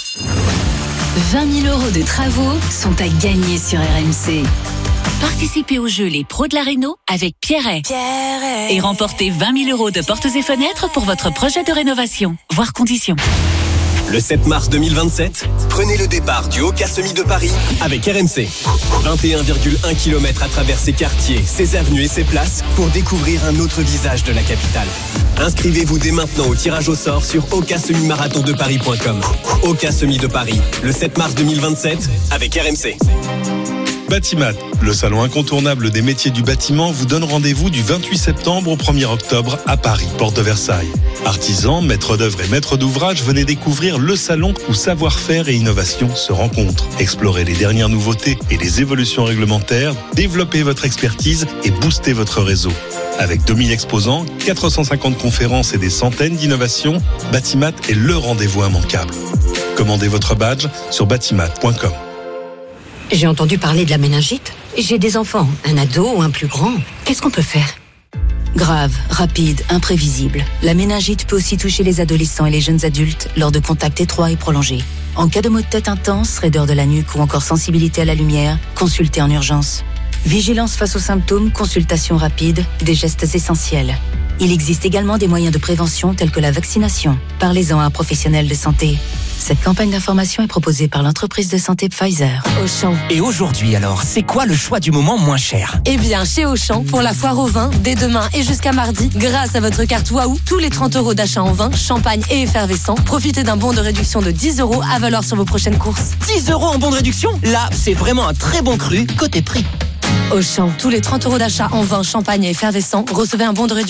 Speaker 7: 20 000 € de travaux sont à gagner sur RMC. Participez au jeu Les Pros de la Réno avec Pierret. Et remportez 20 000 € de portes et fenêtres pour votre projet de rénovation. Voir conditions.
Speaker 4: Le 7 mars 2027, prenez le départ du Oka Semi de Paris avec RMC. 21,1 km à travers ses quartiers, ses avenues et ses places pour découvrir un autre visage de la capitale. Inscrivez-vous dès maintenant au tirage au sort sur okasemi-marathondeparis.com. Oka Semi de Paris, le 7 mars 2027 avec RMC.
Speaker 8: Batimat, le salon incontournable des métiers du bâtiment, vous donne rendez-vous du 28 septembre au 1er octobre à Paris, porte de Versailles. Artisans, maîtres d'œuvre et maîtres d'ouvrage, venez découvrir le salon où savoir-faire et innovation se rencontrent. Explorez les dernières nouveautés et les évolutions réglementaires, développez votre expertise et boostez votre réseau. Avec 2000 exposants, 450 conférences et des centaines d'innovations, Batimat est le rendez-vous immanquable. Commandez votre badge sur batimat.com.
Speaker 9: J'ai entendu parler de la méningite. J'ai des enfants, un ado ou un plus grand. Qu'est-ce qu'on peut faire ?
Speaker 10: Grave, rapide, imprévisible. La méningite peut aussi toucher les adolescents et les jeunes adultes lors de contacts étroits et prolongés. En cas de maux de tête intense, raideur de la nuque ou encore sensibilité à la lumière, consultez en urgence. Vigilance face aux symptômes, consultation rapide, des gestes essentiels. Il existe également des moyens de prévention tels que la vaccination. Parlez-en à un professionnel de santé. Cette campagne d'information est proposée par l'entreprise de santé Pfizer.
Speaker 13: Auchan. Et aujourd'hui alors, c'est quoi le choix du moment moins cher ?
Speaker 20: Eh bien, chez Auchan, pour la foire au vin, dès demain et jusqu'à mardi, grâce à votre carte Waouh, tous les 30 € d'achat en vin, champagne et effervescent, profitez d'un bon de réduction de 10 € à valoir sur vos prochaines courses.
Speaker 13: 10 € en bon de réduction ? Là, c'est vraiment un très bon cru côté prix.
Speaker 20: Auchan, tous les 30 € d'achat en vin, champagne et effervescent, recevez un bon de réduction